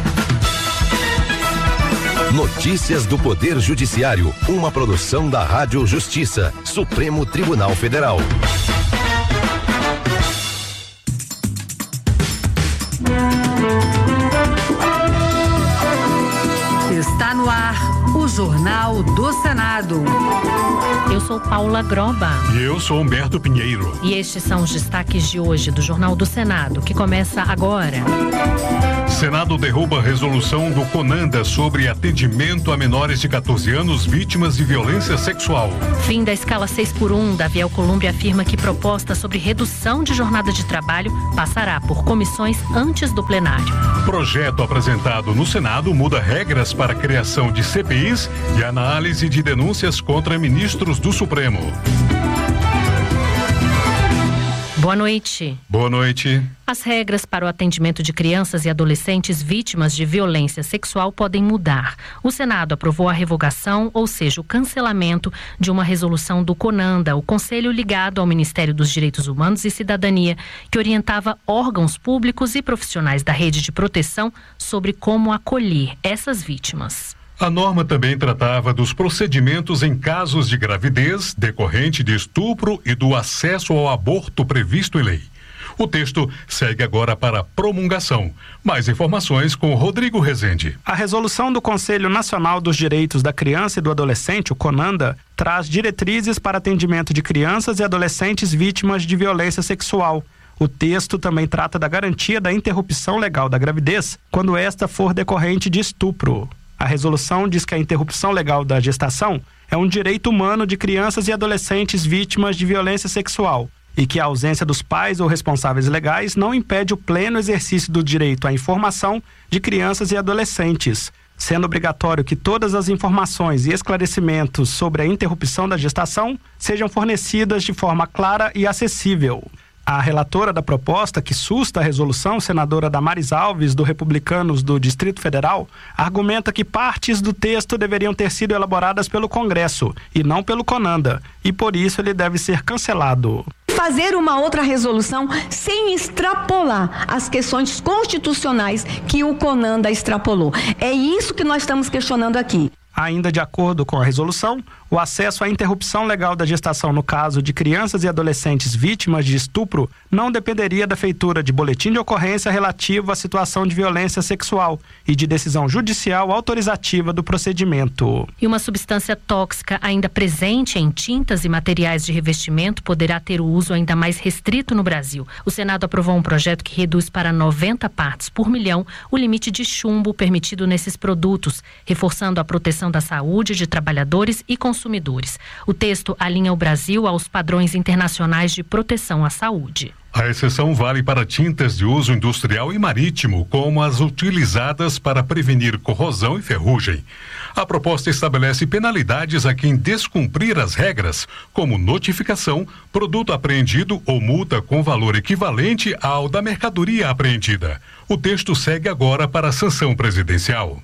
Notícias do Poder Judiciário, uma produção da Rádio Justiça, Supremo Tribunal Federal. Está no ar o Jornal do Senado. Eu sou Paula Groba. E eu sou Humberto Pinheiro. E estes são os destaques de hoje do Jornal do Senado, que começa agora. Senado derruba a resolução do CONANDA sobre atendimento a menores de catorze anos vítimas de violência sexual. Fim da escala seis por um, Davi Alcolumbre afirma que proposta sobre redução de jornada de trabalho passará por comissões antes do plenário. Projeto apresentado no Senado muda regras para a criação de C P Is e análise de denúncias contra ministros do Supremo. Boa noite. Boa noite. As regras para o atendimento de crianças e adolescentes vítimas de violência sexual podem mudar. O Senado aprovou a revogação, ou seja, o cancelamento de uma resolução do CONANDA, o Conselho ligado ao Ministério dos Direitos Humanos e Cidadania, que orientava órgãos públicos e profissionais da rede de proteção sobre como acolher essas vítimas. A norma também tratava dos procedimentos em casos de gravidez decorrente de estupro e do acesso ao aborto previsto em lei. O texto segue agora para promulgação. Mais informações com Rodrigo Rezende. A resolução do Conselho Nacional dos Direitos da Criança e do Adolescente, o CONANDA, traz diretrizes para atendimento de crianças e adolescentes vítimas de violência sexual. O texto também trata da garantia da interrupção legal da gravidez quando esta for decorrente de estupro. A resolução diz que a interrupção legal da gestação é um direito humano de crianças e adolescentes vítimas de violência sexual e que a ausência dos pais ou responsáveis legais não impede o pleno exercício do direito à informação de crianças e adolescentes, sendo obrigatório que todas as informações e esclarecimentos sobre a interrupção da gestação sejam fornecidas de forma clara e acessível. A relatora da proposta, que susta a resolução, senadora Damares Alves, do Republicanos do Distrito Federal, argumenta que partes do texto deveriam ter sido elaboradas pelo Congresso e não pelo CONANDA, e por isso ele deve ser cancelado. Fazer uma outra resolução sem extrapolar as questões constitucionais que o CONANDA extrapolou. É isso que nós estamos questionando aqui. Ainda de acordo com a resolução, o acesso à interrupção legal da gestação no caso de crianças e adolescentes vítimas de estupro não dependeria da feitura de boletim de ocorrência relativo à situação de violência sexual e de decisão judicial autorizativa do procedimento. E uma substância tóxica ainda presente em tintas e materiais de revestimento poderá ter o uso ainda mais restrito no Brasil. O Senado aprovou um projeto que reduz para noventa partes por milhão o limite de chumbo permitido nesses produtos, reforçando a proteção da saúde de trabalhadores e consumidores. O texto alinha o Brasil aos padrões internacionais de proteção à saúde. A exceção vale para tintas de uso industrial e marítimo, como as utilizadas para prevenir corrosão e ferrugem. A proposta estabelece penalidades a quem descumprir as regras, como notificação, produto apreendido ou multa com valor equivalente ao da mercadoria apreendida. O texto segue agora para a sanção presidencial.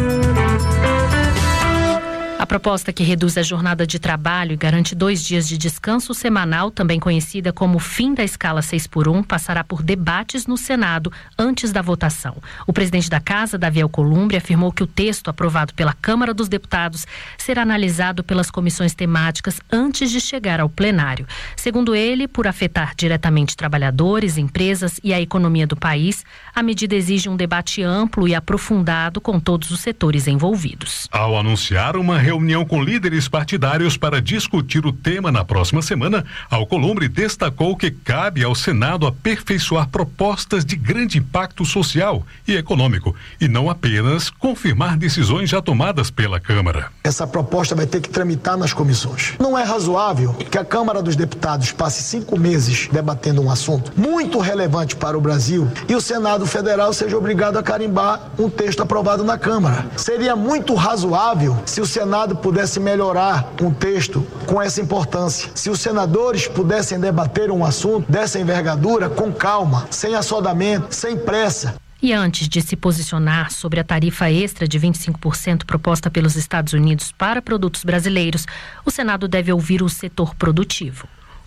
A proposta que reduz a jornada de trabalho e garante dois dias de descanso semanal, também conhecida como fim da escala seis por um, passará por debates no Senado antes da votação. O presidente da Casa, Davi Alcolumbre, afirmou que o texto aprovado pela Câmara dos Deputados será analisado pelas comissões temáticas antes de chegar ao plenário. Segundo ele, por afetar diretamente trabalhadores, empresas e a economia do país, a medida exige um debate amplo e aprofundado com todos os setores envolvidos. Ao anunciar uma reunião com líderes partidários para discutir o tema na próxima semana, Alcolumbre destacou que cabe ao Senado aperfeiçoar propostas de grande impacto social e econômico e não apenas confirmar decisões já tomadas pela Câmara. Essa proposta vai ter que tramitar nas comissões. Não é razoável que a Câmara dos Deputados passe cinco meses debatendo um assunto muito relevante para o Brasil e o Senado Federal seja obrigado a carimbar um texto aprovado na Câmara. Seria muito razoável se o Senado pudesse melhorar um texto com essa importância. Se os senadores pudessem debater um assunto dessa envergadura com calma, sem assodamento, sem pressa. E antes de se posicionar sobre a tarifa extra de vinte e cinco por cento proposta pelos Estados Unidos para produtos brasileiros, o Senado deve ouvir o setor produtivo.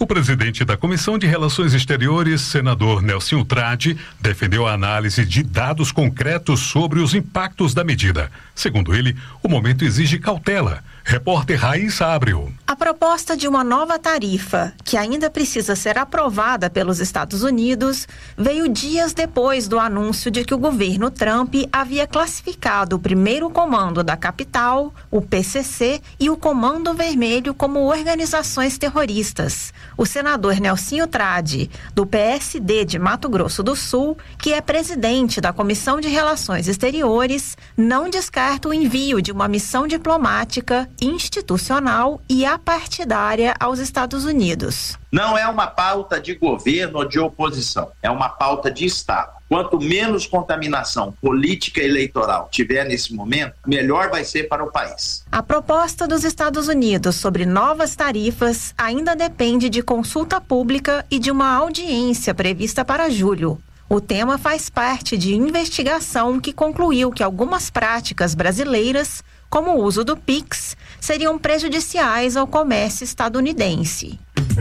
O presidente da Comissão de Relações Exteriores, senador Nelsinho Tradi, defendeu a análise de dados concretos sobre os impactos da medida. Segundo ele, o momento exige cautela. Repórter Raíssa Abreu. A proposta de uma nova tarifa, que ainda precisa ser aprovada pelos Estados Unidos, veio dias depois do anúncio de que o governo Trump havia classificado o primeiro comando da capital, o P C C, e o Comando Vermelho como organizações terroristas. O senador Nelsinho Tradi, do P S D de Mato Grosso do Sul, que é presidente da Comissão de Relações Exteriores, não descarta o envio de uma missão diplomática, institucional e apartidária aos Estados Unidos. Não é uma pauta de governo ou de oposição, é uma pauta de Estado. Quanto menos contaminação política e eleitoral tiver nesse momento, melhor vai ser para o país. A proposta dos Estados Unidos sobre novas tarifas ainda depende de consulta pública e de uma audiência prevista para julho. O tema faz parte de investigação que concluiu que algumas práticas brasileiras, como o uso do Pix, seriam prejudiciais ao comércio estadunidense.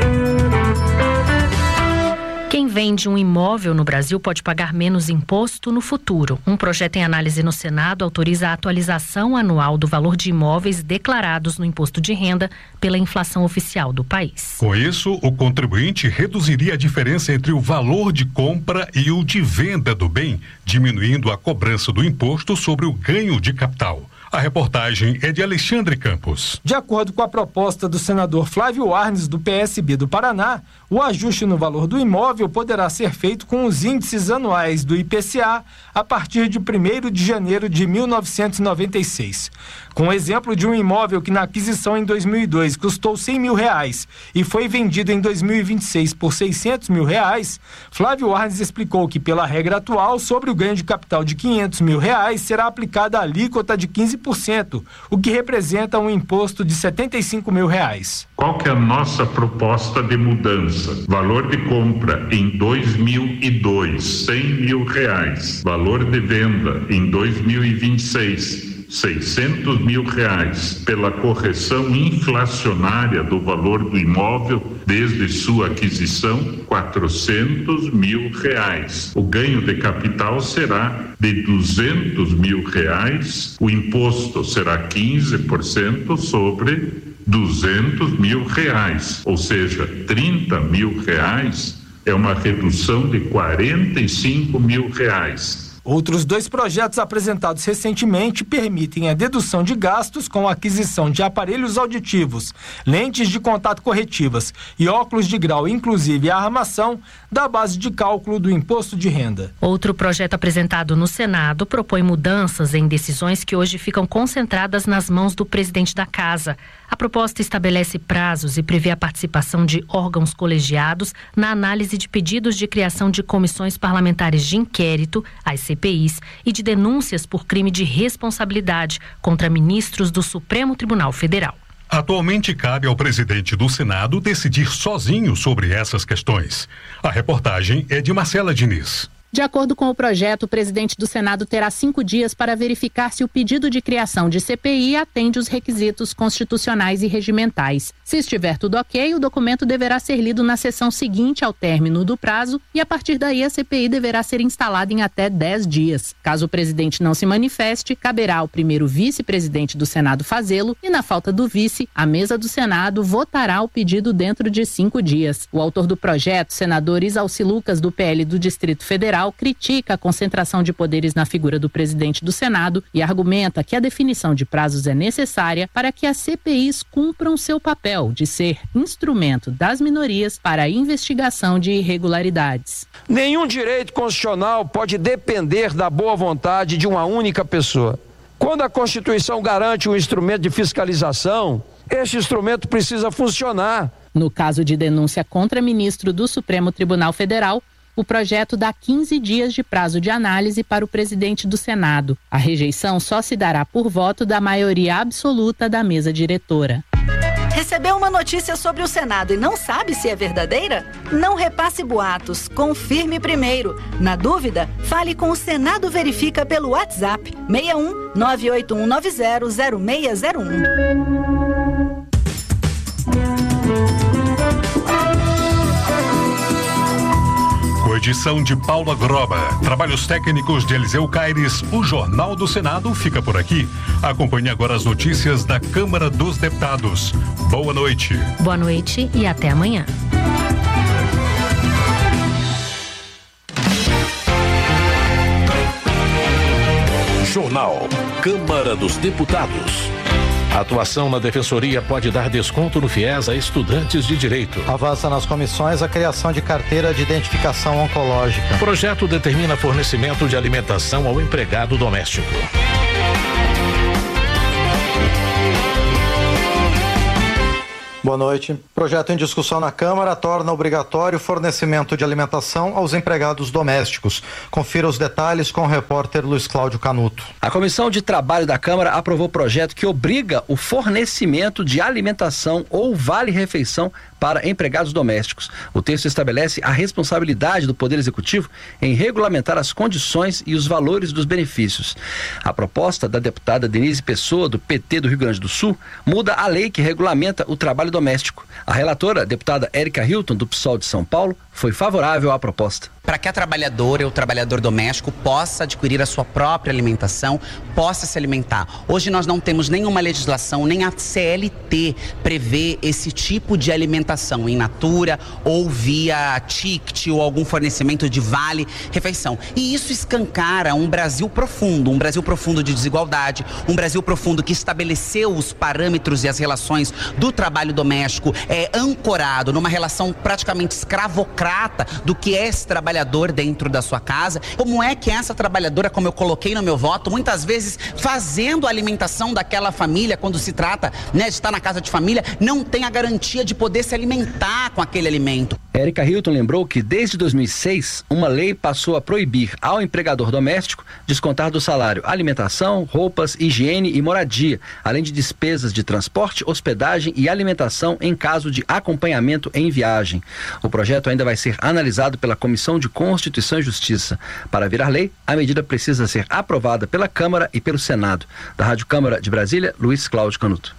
Quem vende um imóvel no Brasil pode pagar menos imposto no futuro. Um projeto em análise no Senado autoriza a atualização anual do valor de imóveis declarados no imposto de renda pela inflação oficial do país. Com isso, o contribuinte reduziria a diferença entre o valor de compra e o de venda do bem, diminuindo a cobrança do imposto sobre o ganho de capital. A reportagem é de Alexandre Campos. De acordo com a proposta do senador Flávio Arnes, do P S B do Paraná, o ajuste no valor do imóvel poderá ser feito com os índices anuais do I P C A a partir de primeiro de janeiro de mil novecentos e noventa e seis. Com o exemplo de um imóvel que na aquisição em dois mil e dois custou cem mil reais e foi vendido em dois mil e vinte e seis por seiscentos mil reais, Flávio Arnes explicou que pela regra atual, sobre o ganho de capital de quinhentos mil reais, será aplicada a alíquota de quinze por cento, o que representa um imposto de setenta e cinco mil reais. Qual que é a nossa proposta de mudança? Valor de compra em dois mil e dois, cem mil reais. Valor de venda em dois mil e vinte e seis, seiscentos mil reais, pela correção inflacionária do valor do imóvel desde sua aquisição, quatrocentos mil reais. O ganho de capital será de duzentos mil reais, o imposto será quinze por cento sobre duzentos mil reais, ou seja, trinta mil reais é uma redução de quarenta e cinco mil reais. Outros dois projetos apresentados recentemente permitem a dedução de gastos com a aquisição de aparelhos auditivos, lentes de contato corretivas e óculos de grau, inclusive a armação, da base de cálculo do imposto de renda. Outro projeto apresentado no Senado propõe mudanças em decisões que hoje ficam concentradas nas mãos do presidente da Casa. A proposta estabelece prazos e prevê a participação de órgãos colegiados na análise de pedidos de criação de comissões parlamentares de inquérito, as C P Is, e de denúncias por crime de responsabilidade contra ministros do Supremo Tribunal Federal. Atualmente cabe ao presidente do Senado decidir sozinho sobre essas questões. A reportagem é de Marcela Diniz. De acordo com o projeto, o presidente do Senado terá cinco dias para verificar se o pedido de criação de C P I atende os requisitos constitucionais e regimentais. Se estiver tudo ok, o documento deverá ser lido na sessão seguinte ao término do prazo e, a partir daí, a C P I deverá ser instalada em até dez dias. Caso o presidente não se manifeste, caberá ao primeiro vice-presidente do Senado fazê-lo e, na falta do vice, a mesa do Senado votará o pedido dentro de cinco dias. O autor do projeto, senador Isalci Lucas, do P L do Distrito Federal, critica a concentração de poderes na figura do presidente do Senado e argumenta que a definição de prazos é necessária para que as C P Is cumpram seu papel de ser instrumento das minorias para a investigação de irregularidades. Nenhum direito constitucional pode depender da boa vontade de uma única pessoa. Quando a Constituição garante um instrumento de fiscalização, esse instrumento precisa funcionar. No caso de denúncia contra ministro do Supremo Tribunal Federal, o projeto dá quinze dias de prazo de análise para o presidente do Senado. A rejeição só se dará por voto da maioria absoluta da mesa diretora. Recebeu uma notícia sobre o Senado e não sabe se é verdadeira? Não repasse boatos, confirme primeiro. Na dúvida, fale com o Senado Verifica pelo WhatsApp seis um nove oito um nove zero zero seis zero um. edição de Paula Groba. Trabalhos técnicos de Eliseu Caires. O Jornal do Senado fica por aqui. Acompanhe agora as notícias da Câmara dos Deputados. Boa noite. Boa noite e até amanhã. Jornal Câmara dos Deputados. A atuação na Defensoria pode dar desconto no FIES a estudantes de direito. Avança nas comissões a criação de carteira de identificação oncológica. O projeto determina fornecimento de alimentação ao empregado doméstico. Boa noite. Projeto em discussão na Câmara torna obrigatório o fornecimento de alimentação aos empregados domésticos. Confira os detalhes com o repórter Luiz Cláudio Canuto. A Comissão de Trabalho da Câmara aprovou o projeto que obriga o fornecimento de alimentação ou vale-refeição para empregados domésticos. O texto estabelece a responsabilidade do Poder Executivo em regulamentar as condições e os valores dos benefícios. A proposta da deputada Denise Pessoa, do P T do Rio Grande do Sul, muda a lei que regulamenta o trabalho doméstico. A relatora, a deputada Érica Hilton, do P SOL de São Paulo, foi favorável à proposta. Para que a trabalhadora ou o trabalhador doméstico possa adquirir a sua própria alimentação, possa se alimentar. Hoje nós não temos nenhuma legislação, nem a C L T prevê esse tipo de alimentação in natura ou via ticket ou algum fornecimento de vale-refeição. E isso escancara um Brasil profundo, um Brasil profundo de desigualdade, um Brasil profundo que estabeleceu os parâmetros e as relações do trabalho doméstico é ancorado numa relação praticamente escravocrata do que é esse trabalhador dentro da sua casa. Como é que essa trabalhadora, como eu coloquei no meu voto, muitas vezes fazendo a alimentação daquela família, quando se trata, né, de estar na casa de família, não tem a garantia de poder se alimentar com aquele alimento. Érica Hilton lembrou que desde dois mil e seis, uma lei passou a proibir ao empregador doméstico descontar do salário alimentação, roupas, higiene e moradia, além de despesas de transporte, hospedagem e alimentação em caso de acompanhamento em viagem. O projeto ainda vai ser analisado pela Comissão de Constituição e Justiça. Para virar lei, a medida precisa ser aprovada pela Câmara e pelo Senado. Da Rádio Câmara de Brasília, Luiz Cláudio Canuto.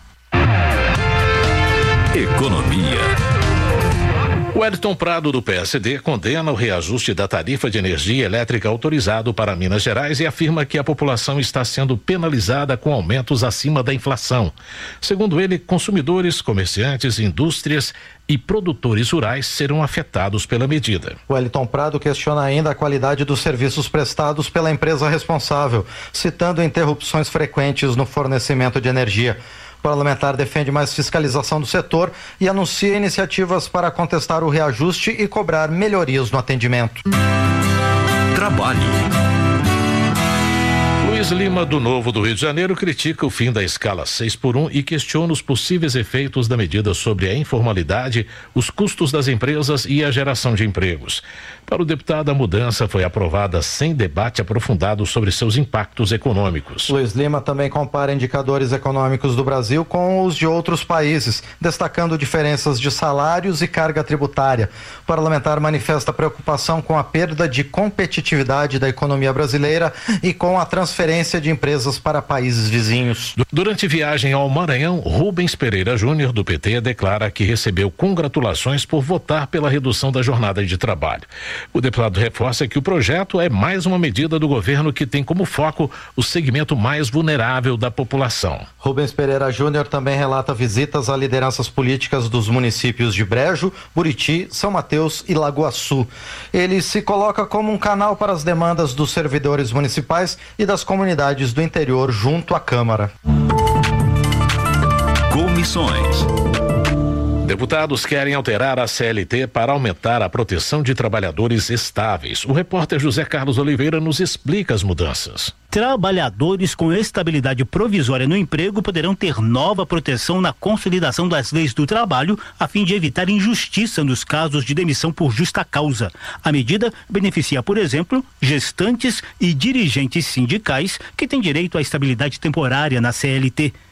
Economia. O Wellington Prado, do P S D, condena o reajuste da tarifa de energia elétrica autorizado para Minas Gerais e afirma que a população está sendo penalizada com aumentos acima da inflação. Segundo ele, consumidores, comerciantes, indústrias e produtores rurais serão afetados pela medida. O Wellington Prado questiona ainda a qualidade dos serviços prestados pela empresa responsável, citando interrupções frequentes no fornecimento de energia. O parlamentar defende mais fiscalização do setor e anuncia iniciativas para contestar o reajuste e cobrar melhorias no atendimento. Trabalho. Luiz Lima, do Novo do Rio de Janeiro, critica o fim da escala seis por um e questiona os possíveis efeitos da medida sobre a informalidade, os custos das empresas e a geração de empregos. Para o deputado, a mudança foi aprovada sem debate aprofundado sobre seus impactos econômicos. Luiz Lima também compara indicadores econômicos do Brasil com os de outros países, destacando diferenças de salários e carga tributária. O parlamentar manifesta preocupação com a perda de competitividade da economia brasileira e com a transferência de empresas para países vizinhos. Durante viagem ao Maranhão, Rubens Pereira Júnior, do P T, declara que recebeu congratulações por votar pela redução da jornada de trabalho. O deputado reforça que o projeto é mais uma medida do governo que tem como foco o segmento mais vulnerável da população. Rubens Pereira Júnior também relata visitas a lideranças políticas dos municípios de Brejo, Buriti, São Mateus e Lagoa Sul. Ele se coloca como um canal para as demandas dos servidores municipais e das comunidades do interior junto à Câmara. Comissões. Deputados querem alterar a C L T para aumentar a proteção de trabalhadores estáveis. O repórter José Carlos Oliveira nos explica as mudanças. Trabalhadores com estabilidade provisória no emprego poderão ter nova proteção na consolidação das leis do trabalho, a fim de evitar injustiça nos casos de demissão por justa causa. A medida beneficia, por exemplo, gestantes e dirigentes sindicais que têm direito à estabilidade temporária na C L T.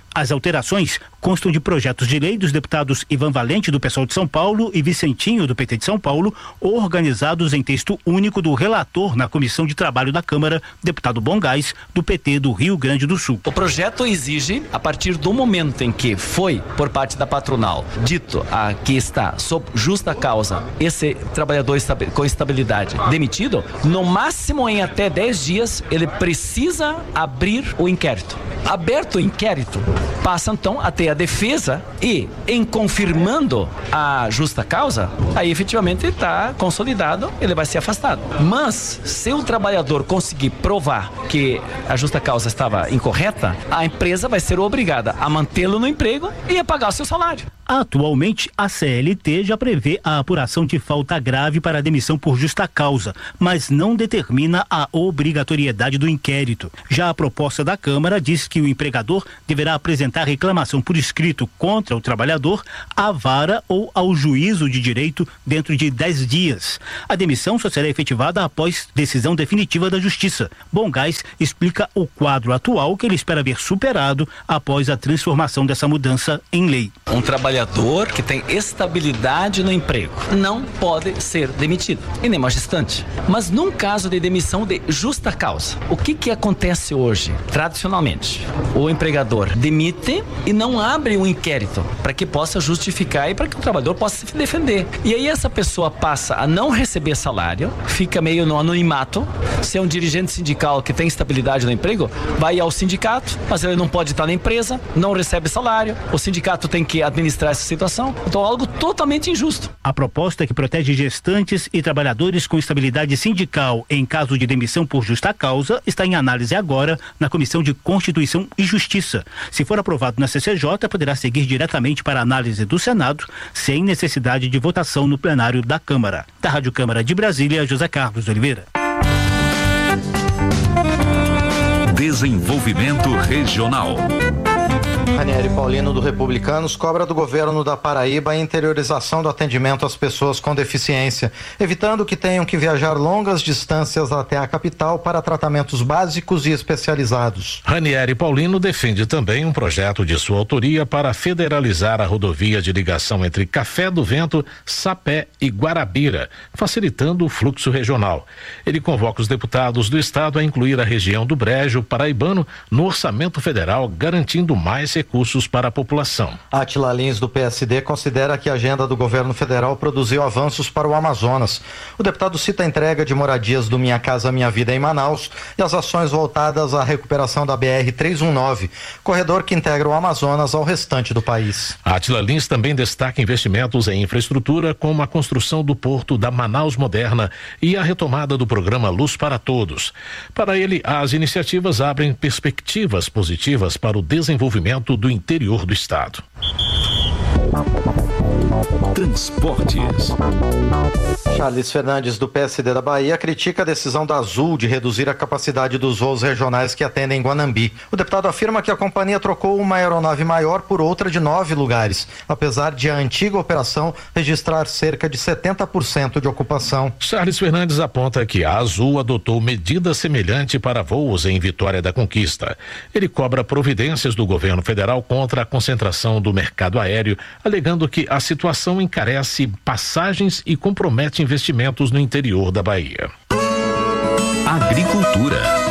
As alterações constam de projetos de lei dos deputados Ivan Valente, do P SOL de São Paulo, e Vicentinho, do P T de São Paulo, organizados em texto único do relator na Comissão de Trabalho da Câmara, deputado Bongás, do P T do Rio Grande do Sul. O projeto exige, a partir do momento em que foi, por parte da patronal, dito ah, que está sob justa causa esse trabalhador com estabilidade demitido, no máximo em até dez dias, ele precisa abrir o inquérito. Aberto o inquérito, passa então a ter a defesa e, em confirmando a justa causa, aí efetivamente está consolidado, ele vai ser afastado. Mas, se o trabalhador conseguir provar que a justa causa estava incorreta, a empresa vai ser obrigada a mantê-lo no emprego e a pagar o seu salário. Atualmente, a C L T já prevê a apuração de falta grave para a demissão por justa causa, mas não determina a obrigatoriedade do inquérito. Já a proposta da Câmara diz que o empregador deverá apresentar reclamação por escrito contra o trabalhador à vara ou ao juízo de direito dentro de dez dias. A demissão só será efetivada após decisão definitiva da Justiça. Bongás explica o quadro atual que ele espera ver superado após a transformação dessa mudança em lei. Um trabalhador que tem estabilidade no emprego não pode ser demitido, e nem mais distante. Mas num caso de demissão de justa causa, o que que acontece hoje? Tradicionalmente, o empregador demite e não abre um inquérito para que possa justificar e para que o trabalhador possa se defender. E aí essa pessoa passa a não receber salário, fica meio no anonimato. Se é um dirigente sindical que tem estabilidade no emprego, vai ao sindicato, mas ele não pode estar na empresa, não recebe salário, o sindicato tem que administrar essa situação, então algo totalmente injusto. A proposta que protege gestantes e trabalhadores com estabilidade sindical em caso de demissão por justa causa está em análise agora na Comissão de Constituição e Justiça. Se for aprovado na C C J, poderá seguir diretamente para a análise do Senado, sem necessidade de votação no plenário da Câmara. Da Rádio Câmara de Brasília, José Carlos Oliveira. Desenvolvimento Regional. Ranieri Paulino, do Republicanos, cobra do governo da Paraíba a interiorização do atendimento às pessoas com deficiência, evitando que tenham que viajar longas distâncias até a capital para tratamentos básicos e especializados. Ranieri Paulino defende também um projeto de sua autoria para federalizar a rodovia de ligação entre Café do Vento, Sapé e Guarabira, facilitando o fluxo regional. Ele convoca os deputados do estado a incluir a região do Brejo Paraibano no orçamento federal, garantindo mais recursos para a população. Átila Lins, do P S D, considera que a agenda do governo federal produziu avanços para o Amazonas. O deputado cita a entrega de moradias do Minha Casa Minha Vida em Manaus e as ações voltadas à recuperação da B R trezentos e dezenove, corredor que integra o Amazonas ao restante do país. Átila Lins também destaca investimentos em infraestrutura, como a construção do porto da Manaus Moderna e a retomada do programa Luz para Todos. Para ele, as iniciativas abrem perspectivas positivas para o desenvolvimento do interior do estado. Transportes. Charles Fernandes, do P S D da Bahia, critica a decisão da Azul de reduzir a capacidade dos voos regionais que atendem Guanambi. O deputado afirma que a companhia trocou uma aeronave maior por outra de nove lugares, apesar de a antiga operação registrar cerca de setenta por cento de ocupação. Charles Fernandes aponta que a Azul adotou medida semelhante para voos em Vitória da Conquista. Ele cobra providências do governo federal contra a concentração do mercado aéreo, alegando que a situação encarece passagens e compromete investimentos no interior da Bahia. Agricultura.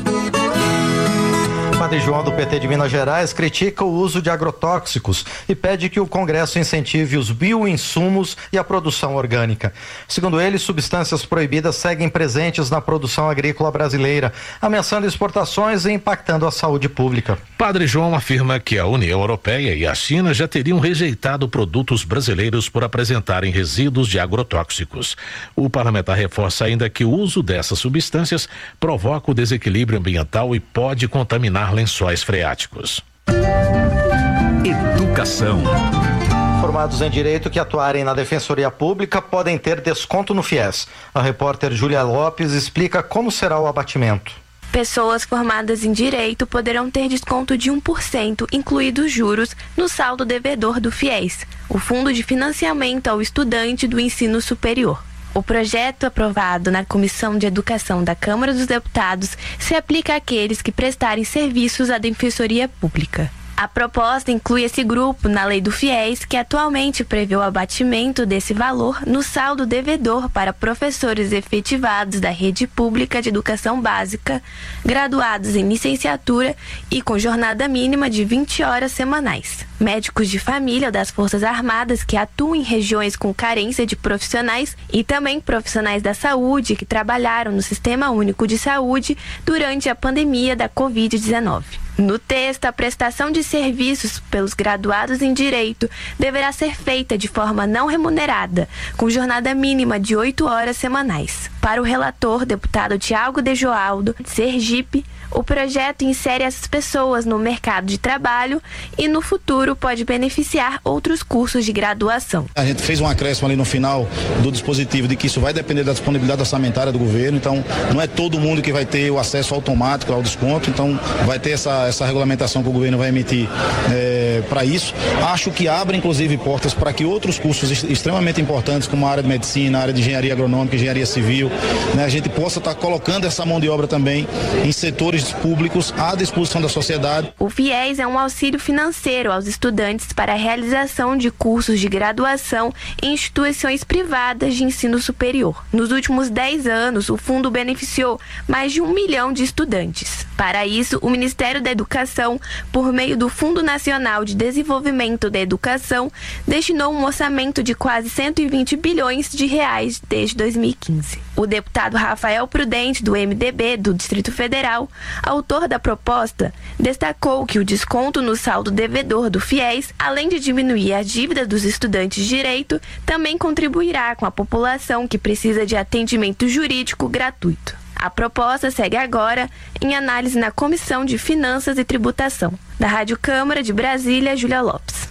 Padre João, do P T de Minas Gerais, critica o uso de agrotóxicos e pede que o Congresso incentive os bioinsumos e a produção orgânica. Segundo ele, substâncias proibidas seguem presentes na produção agrícola brasileira, ameaçando exportações e impactando a saúde pública. Padre João afirma que a União Europeia e a China já teriam rejeitado produtos brasileiros por apresentarem resíduos de agrotóxicos. O parlamentar reforça ainda que o uso dessas substâncias provoca o desequilíbrio ambiental e pode contaminar lençóis freáticos. Educação. Formados em direito que atuarem na Defensoria Pública podem ter desconto no FIES. A repórter Júlia Lopes explica como será o abatimento. Pessoas formadas em direito poderão ter desconto de um por cento, incluídos juros, no saldo devedor do FIES, o Fundo de Financiamento ao Estudante do Ensino Superior. O projeto aprovado na Comissão de Educação da Câmara dos Deputados se aplica àqueles que prestarem serviços à Defensoria Pública. A proposta inclui esse grupo na lei do FIES, que atualmente prevê o abatimento desse valor no saldo devedor para professores efetivados da rede pública de educação básica, graduados em licenciatura e com jornada mínima de vinte horas semanais. Médicos de família das Forças Armadas que atuam em regiões com carência de profissionais e também profissionais da saúde que trabalharam no Sistema Único de Saúde durante a pandemia da covid dezenove. No texto, a prestação de serviços pelos graduados em Direito deverá ser feita de forma não remunerada, com jornada mínima de oito horas semanais. Para o relator, deputado Tiago de Joaldo, de Sergipe, o projeto insere essas pessoas no mercado de trabalho e, no futuro, pode beneficiar outros cursos de graduação. A gente fez um acréscimo ali no final do dispositivo de que isso vai depender da disponibilidade orçamentária do governo, então não é todo mundo que vai ter o acesso automático ao desconto, então vai ter essa, essa regulamentação que o governo vai emitir é, para isso. Acho que abre, inclusive, portas para que outros cursos extremamente importantes, como a área de medicina, a área de engenharia agronômica, engenharia civil, né, a gente possa estar colocando essa mão de obra também em setores públicos à disposição da sociedade. O FIES é um auxílio financeiro aos estudantes para a realização de cursos de graduação em instituições privadas de ensino superior. Nos últimos dez anos, o fundo beneficiou mais de um milhão de estudantes. Para isso, o Ministério da Educação, por meio do Fundo Nacional de Desenvolvimento da Educação, destinou um orçamento de quase cento e vinte bilhões de reais desde dois mil e quinze. O deputado Rafael Prudente, do M D B do Distrito Federal, autor da proposta, destacou que o desconto no saldo devedor do FIES, além de diminuir a dívida dos estudantes de direito, também contribuirá com a população que precisa de atendimento jurídico gratuito. A proposta segue agora em análise na Comissão de Finanças e Tributação. Da Rádio Câmara de Brasília, Júlia Lopes.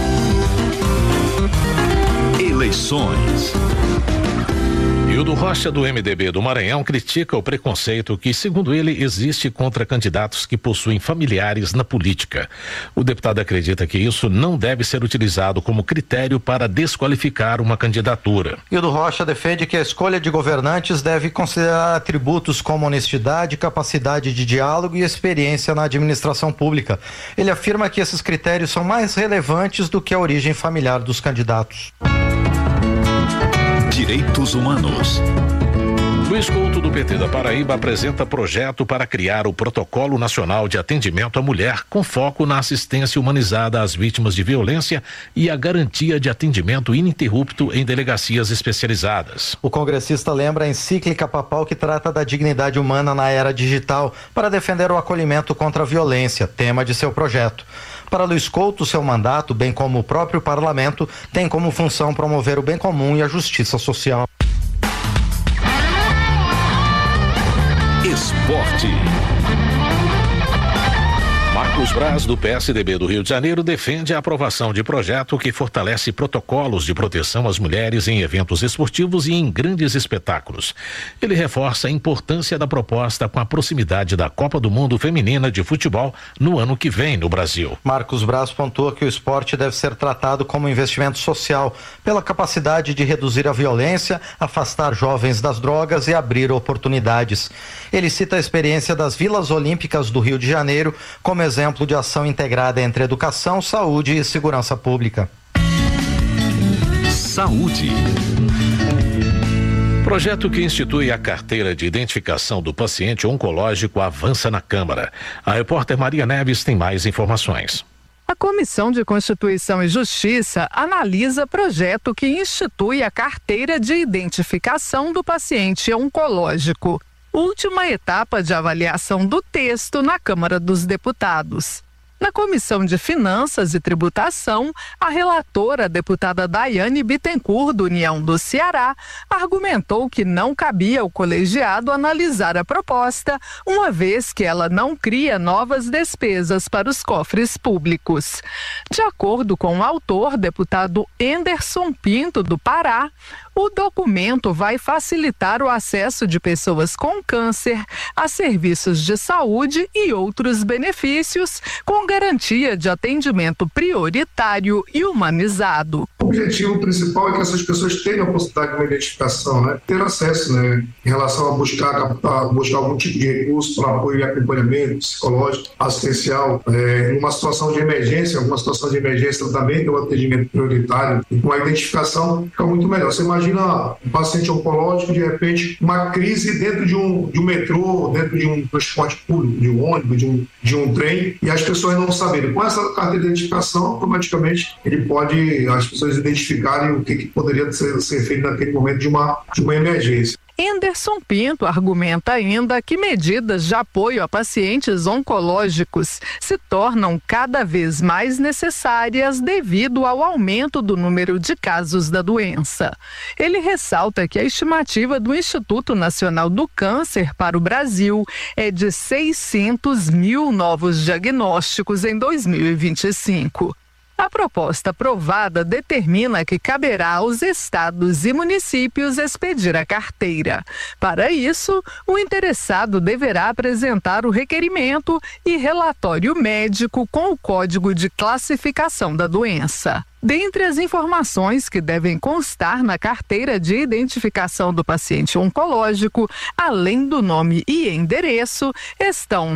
Eleições. Hildo Rocha, do M D B do Maranhão, critica o preconceito que, segundo ele, existe contra candidatos que possuem familiares na política. O deputado acredita que isso não deve ser utilizado como critério para desqualificar uma candidatura. Hildo Rocha defende que a escolha de governantes deve considerar atributos como honestidade, capacidade de diálogo e experiência na administração pública. Ele afirma que esses critérios são mais relevantes do que a origem familiar dos candidatos. Direitos Humanos. Luiz Couto, do P T da Paraíba, apresenta projeto para criar o Protocolo Nacional de Atendimento à Mulher, com foco na assistência humanizada às vítimas de violência e a garantia de atendimento ininterrupto em delegacias especializadas. O congressista lembra a encíclica papal que trata da dignidade humana na era digital para defender o acolhimento contra a violência, tema de seu projeto. Para Luiz Couto, seu mandato, bem como o próprio parlamento, tem como função promover o bem comum e a justiça social. Esporte. Marcos Braz, do P S D B do Rio de Janeiro, defende a aprovação de projeto que fortalece protocolos de proteção às mulheres em eventos esportivos e em grandes espetáculos. Ele reforça a importância da proposta com a proximidade da Copa do Mundo Feminina de Futebol no ano que vem no Brasil. Marcos Braz pontua que o esporte deve ser tratado como investimento social, pela capacidade de reduzir a violência, afastar jovens das drogas e abrir oportunidades. Ele cita a experiência das Vilas Olímpicas do Rio de Janeiro como exemplo de ação integrada entre educação, saúde e segurança pública. Saúde. Projeto que institui a carteira de identificação do paciente oncológico avança na Câmara. A repórter Maria Neves tem mais informações. A Comissão de Constituição e Justiça analisa projeto que institui a carteira de identificação do paciente oncológico. Última etapa de avaliação do texto na Câmara dos Deputados. Na Comissão de Finanças e Tributação, a relatora, a deputada Daiane Bittencourt, do União do Ceará, argumentou que não cabia ao colegiado analisar a proposta, uma vez que ela não cria novas despesas para os cofres públicos. De acordo com o autor, deputado Enderson Pinto, do Pará, O documento vai facilitar o acesso de pessoas com câncer a serviços de saúde e outros benefícios, com garantia de atendimento prioritário e humanizado. O objetivo principal é que essas pessoas tenham a possibilidade de uma identificação, né? Ter acesso, né, em relação a buscar, a buscar algum tipo de recurso para apoio e acompanhamento psicológico, assistencial, é, em uma situação de emergência, alguma situação de emergência também tem um atendimento prioritário e com a identificação fica muito melhor. Você imagina um paciente oncológico, de repente, uma crise dentro de um, de um metrô, dentro de um transporte público, de um ônibus, de um, de um trem, e as pessoas não saberem. Com essa carteira de identificação, automaticamente ele pode, as pessoas identificarem o que, que poderia ser, ser feito naquele momento de uma, de uma emergência. Anderson Pinto argumenta ainda que medidas de apoio a pacientes oncológicos se tornam cada vez mais necessárias devido ao aumento do número de casos da doença. Ele ressalta que a estimativa do Instituto Nacional do Câncer para o Brasil é de seiscentos mil novos diagnósticos em dois mil e vinte e cinco. A proposta aprovada determina que caberá aos estados e municípios expedir a carteira. Para isso, o interessado deverá apresentar o requerimento e relatório médico com o código de classificação da doença. Dentre as informações que devem constar na carteira de identificação do paciente oncológico, além do nome e endereço, estão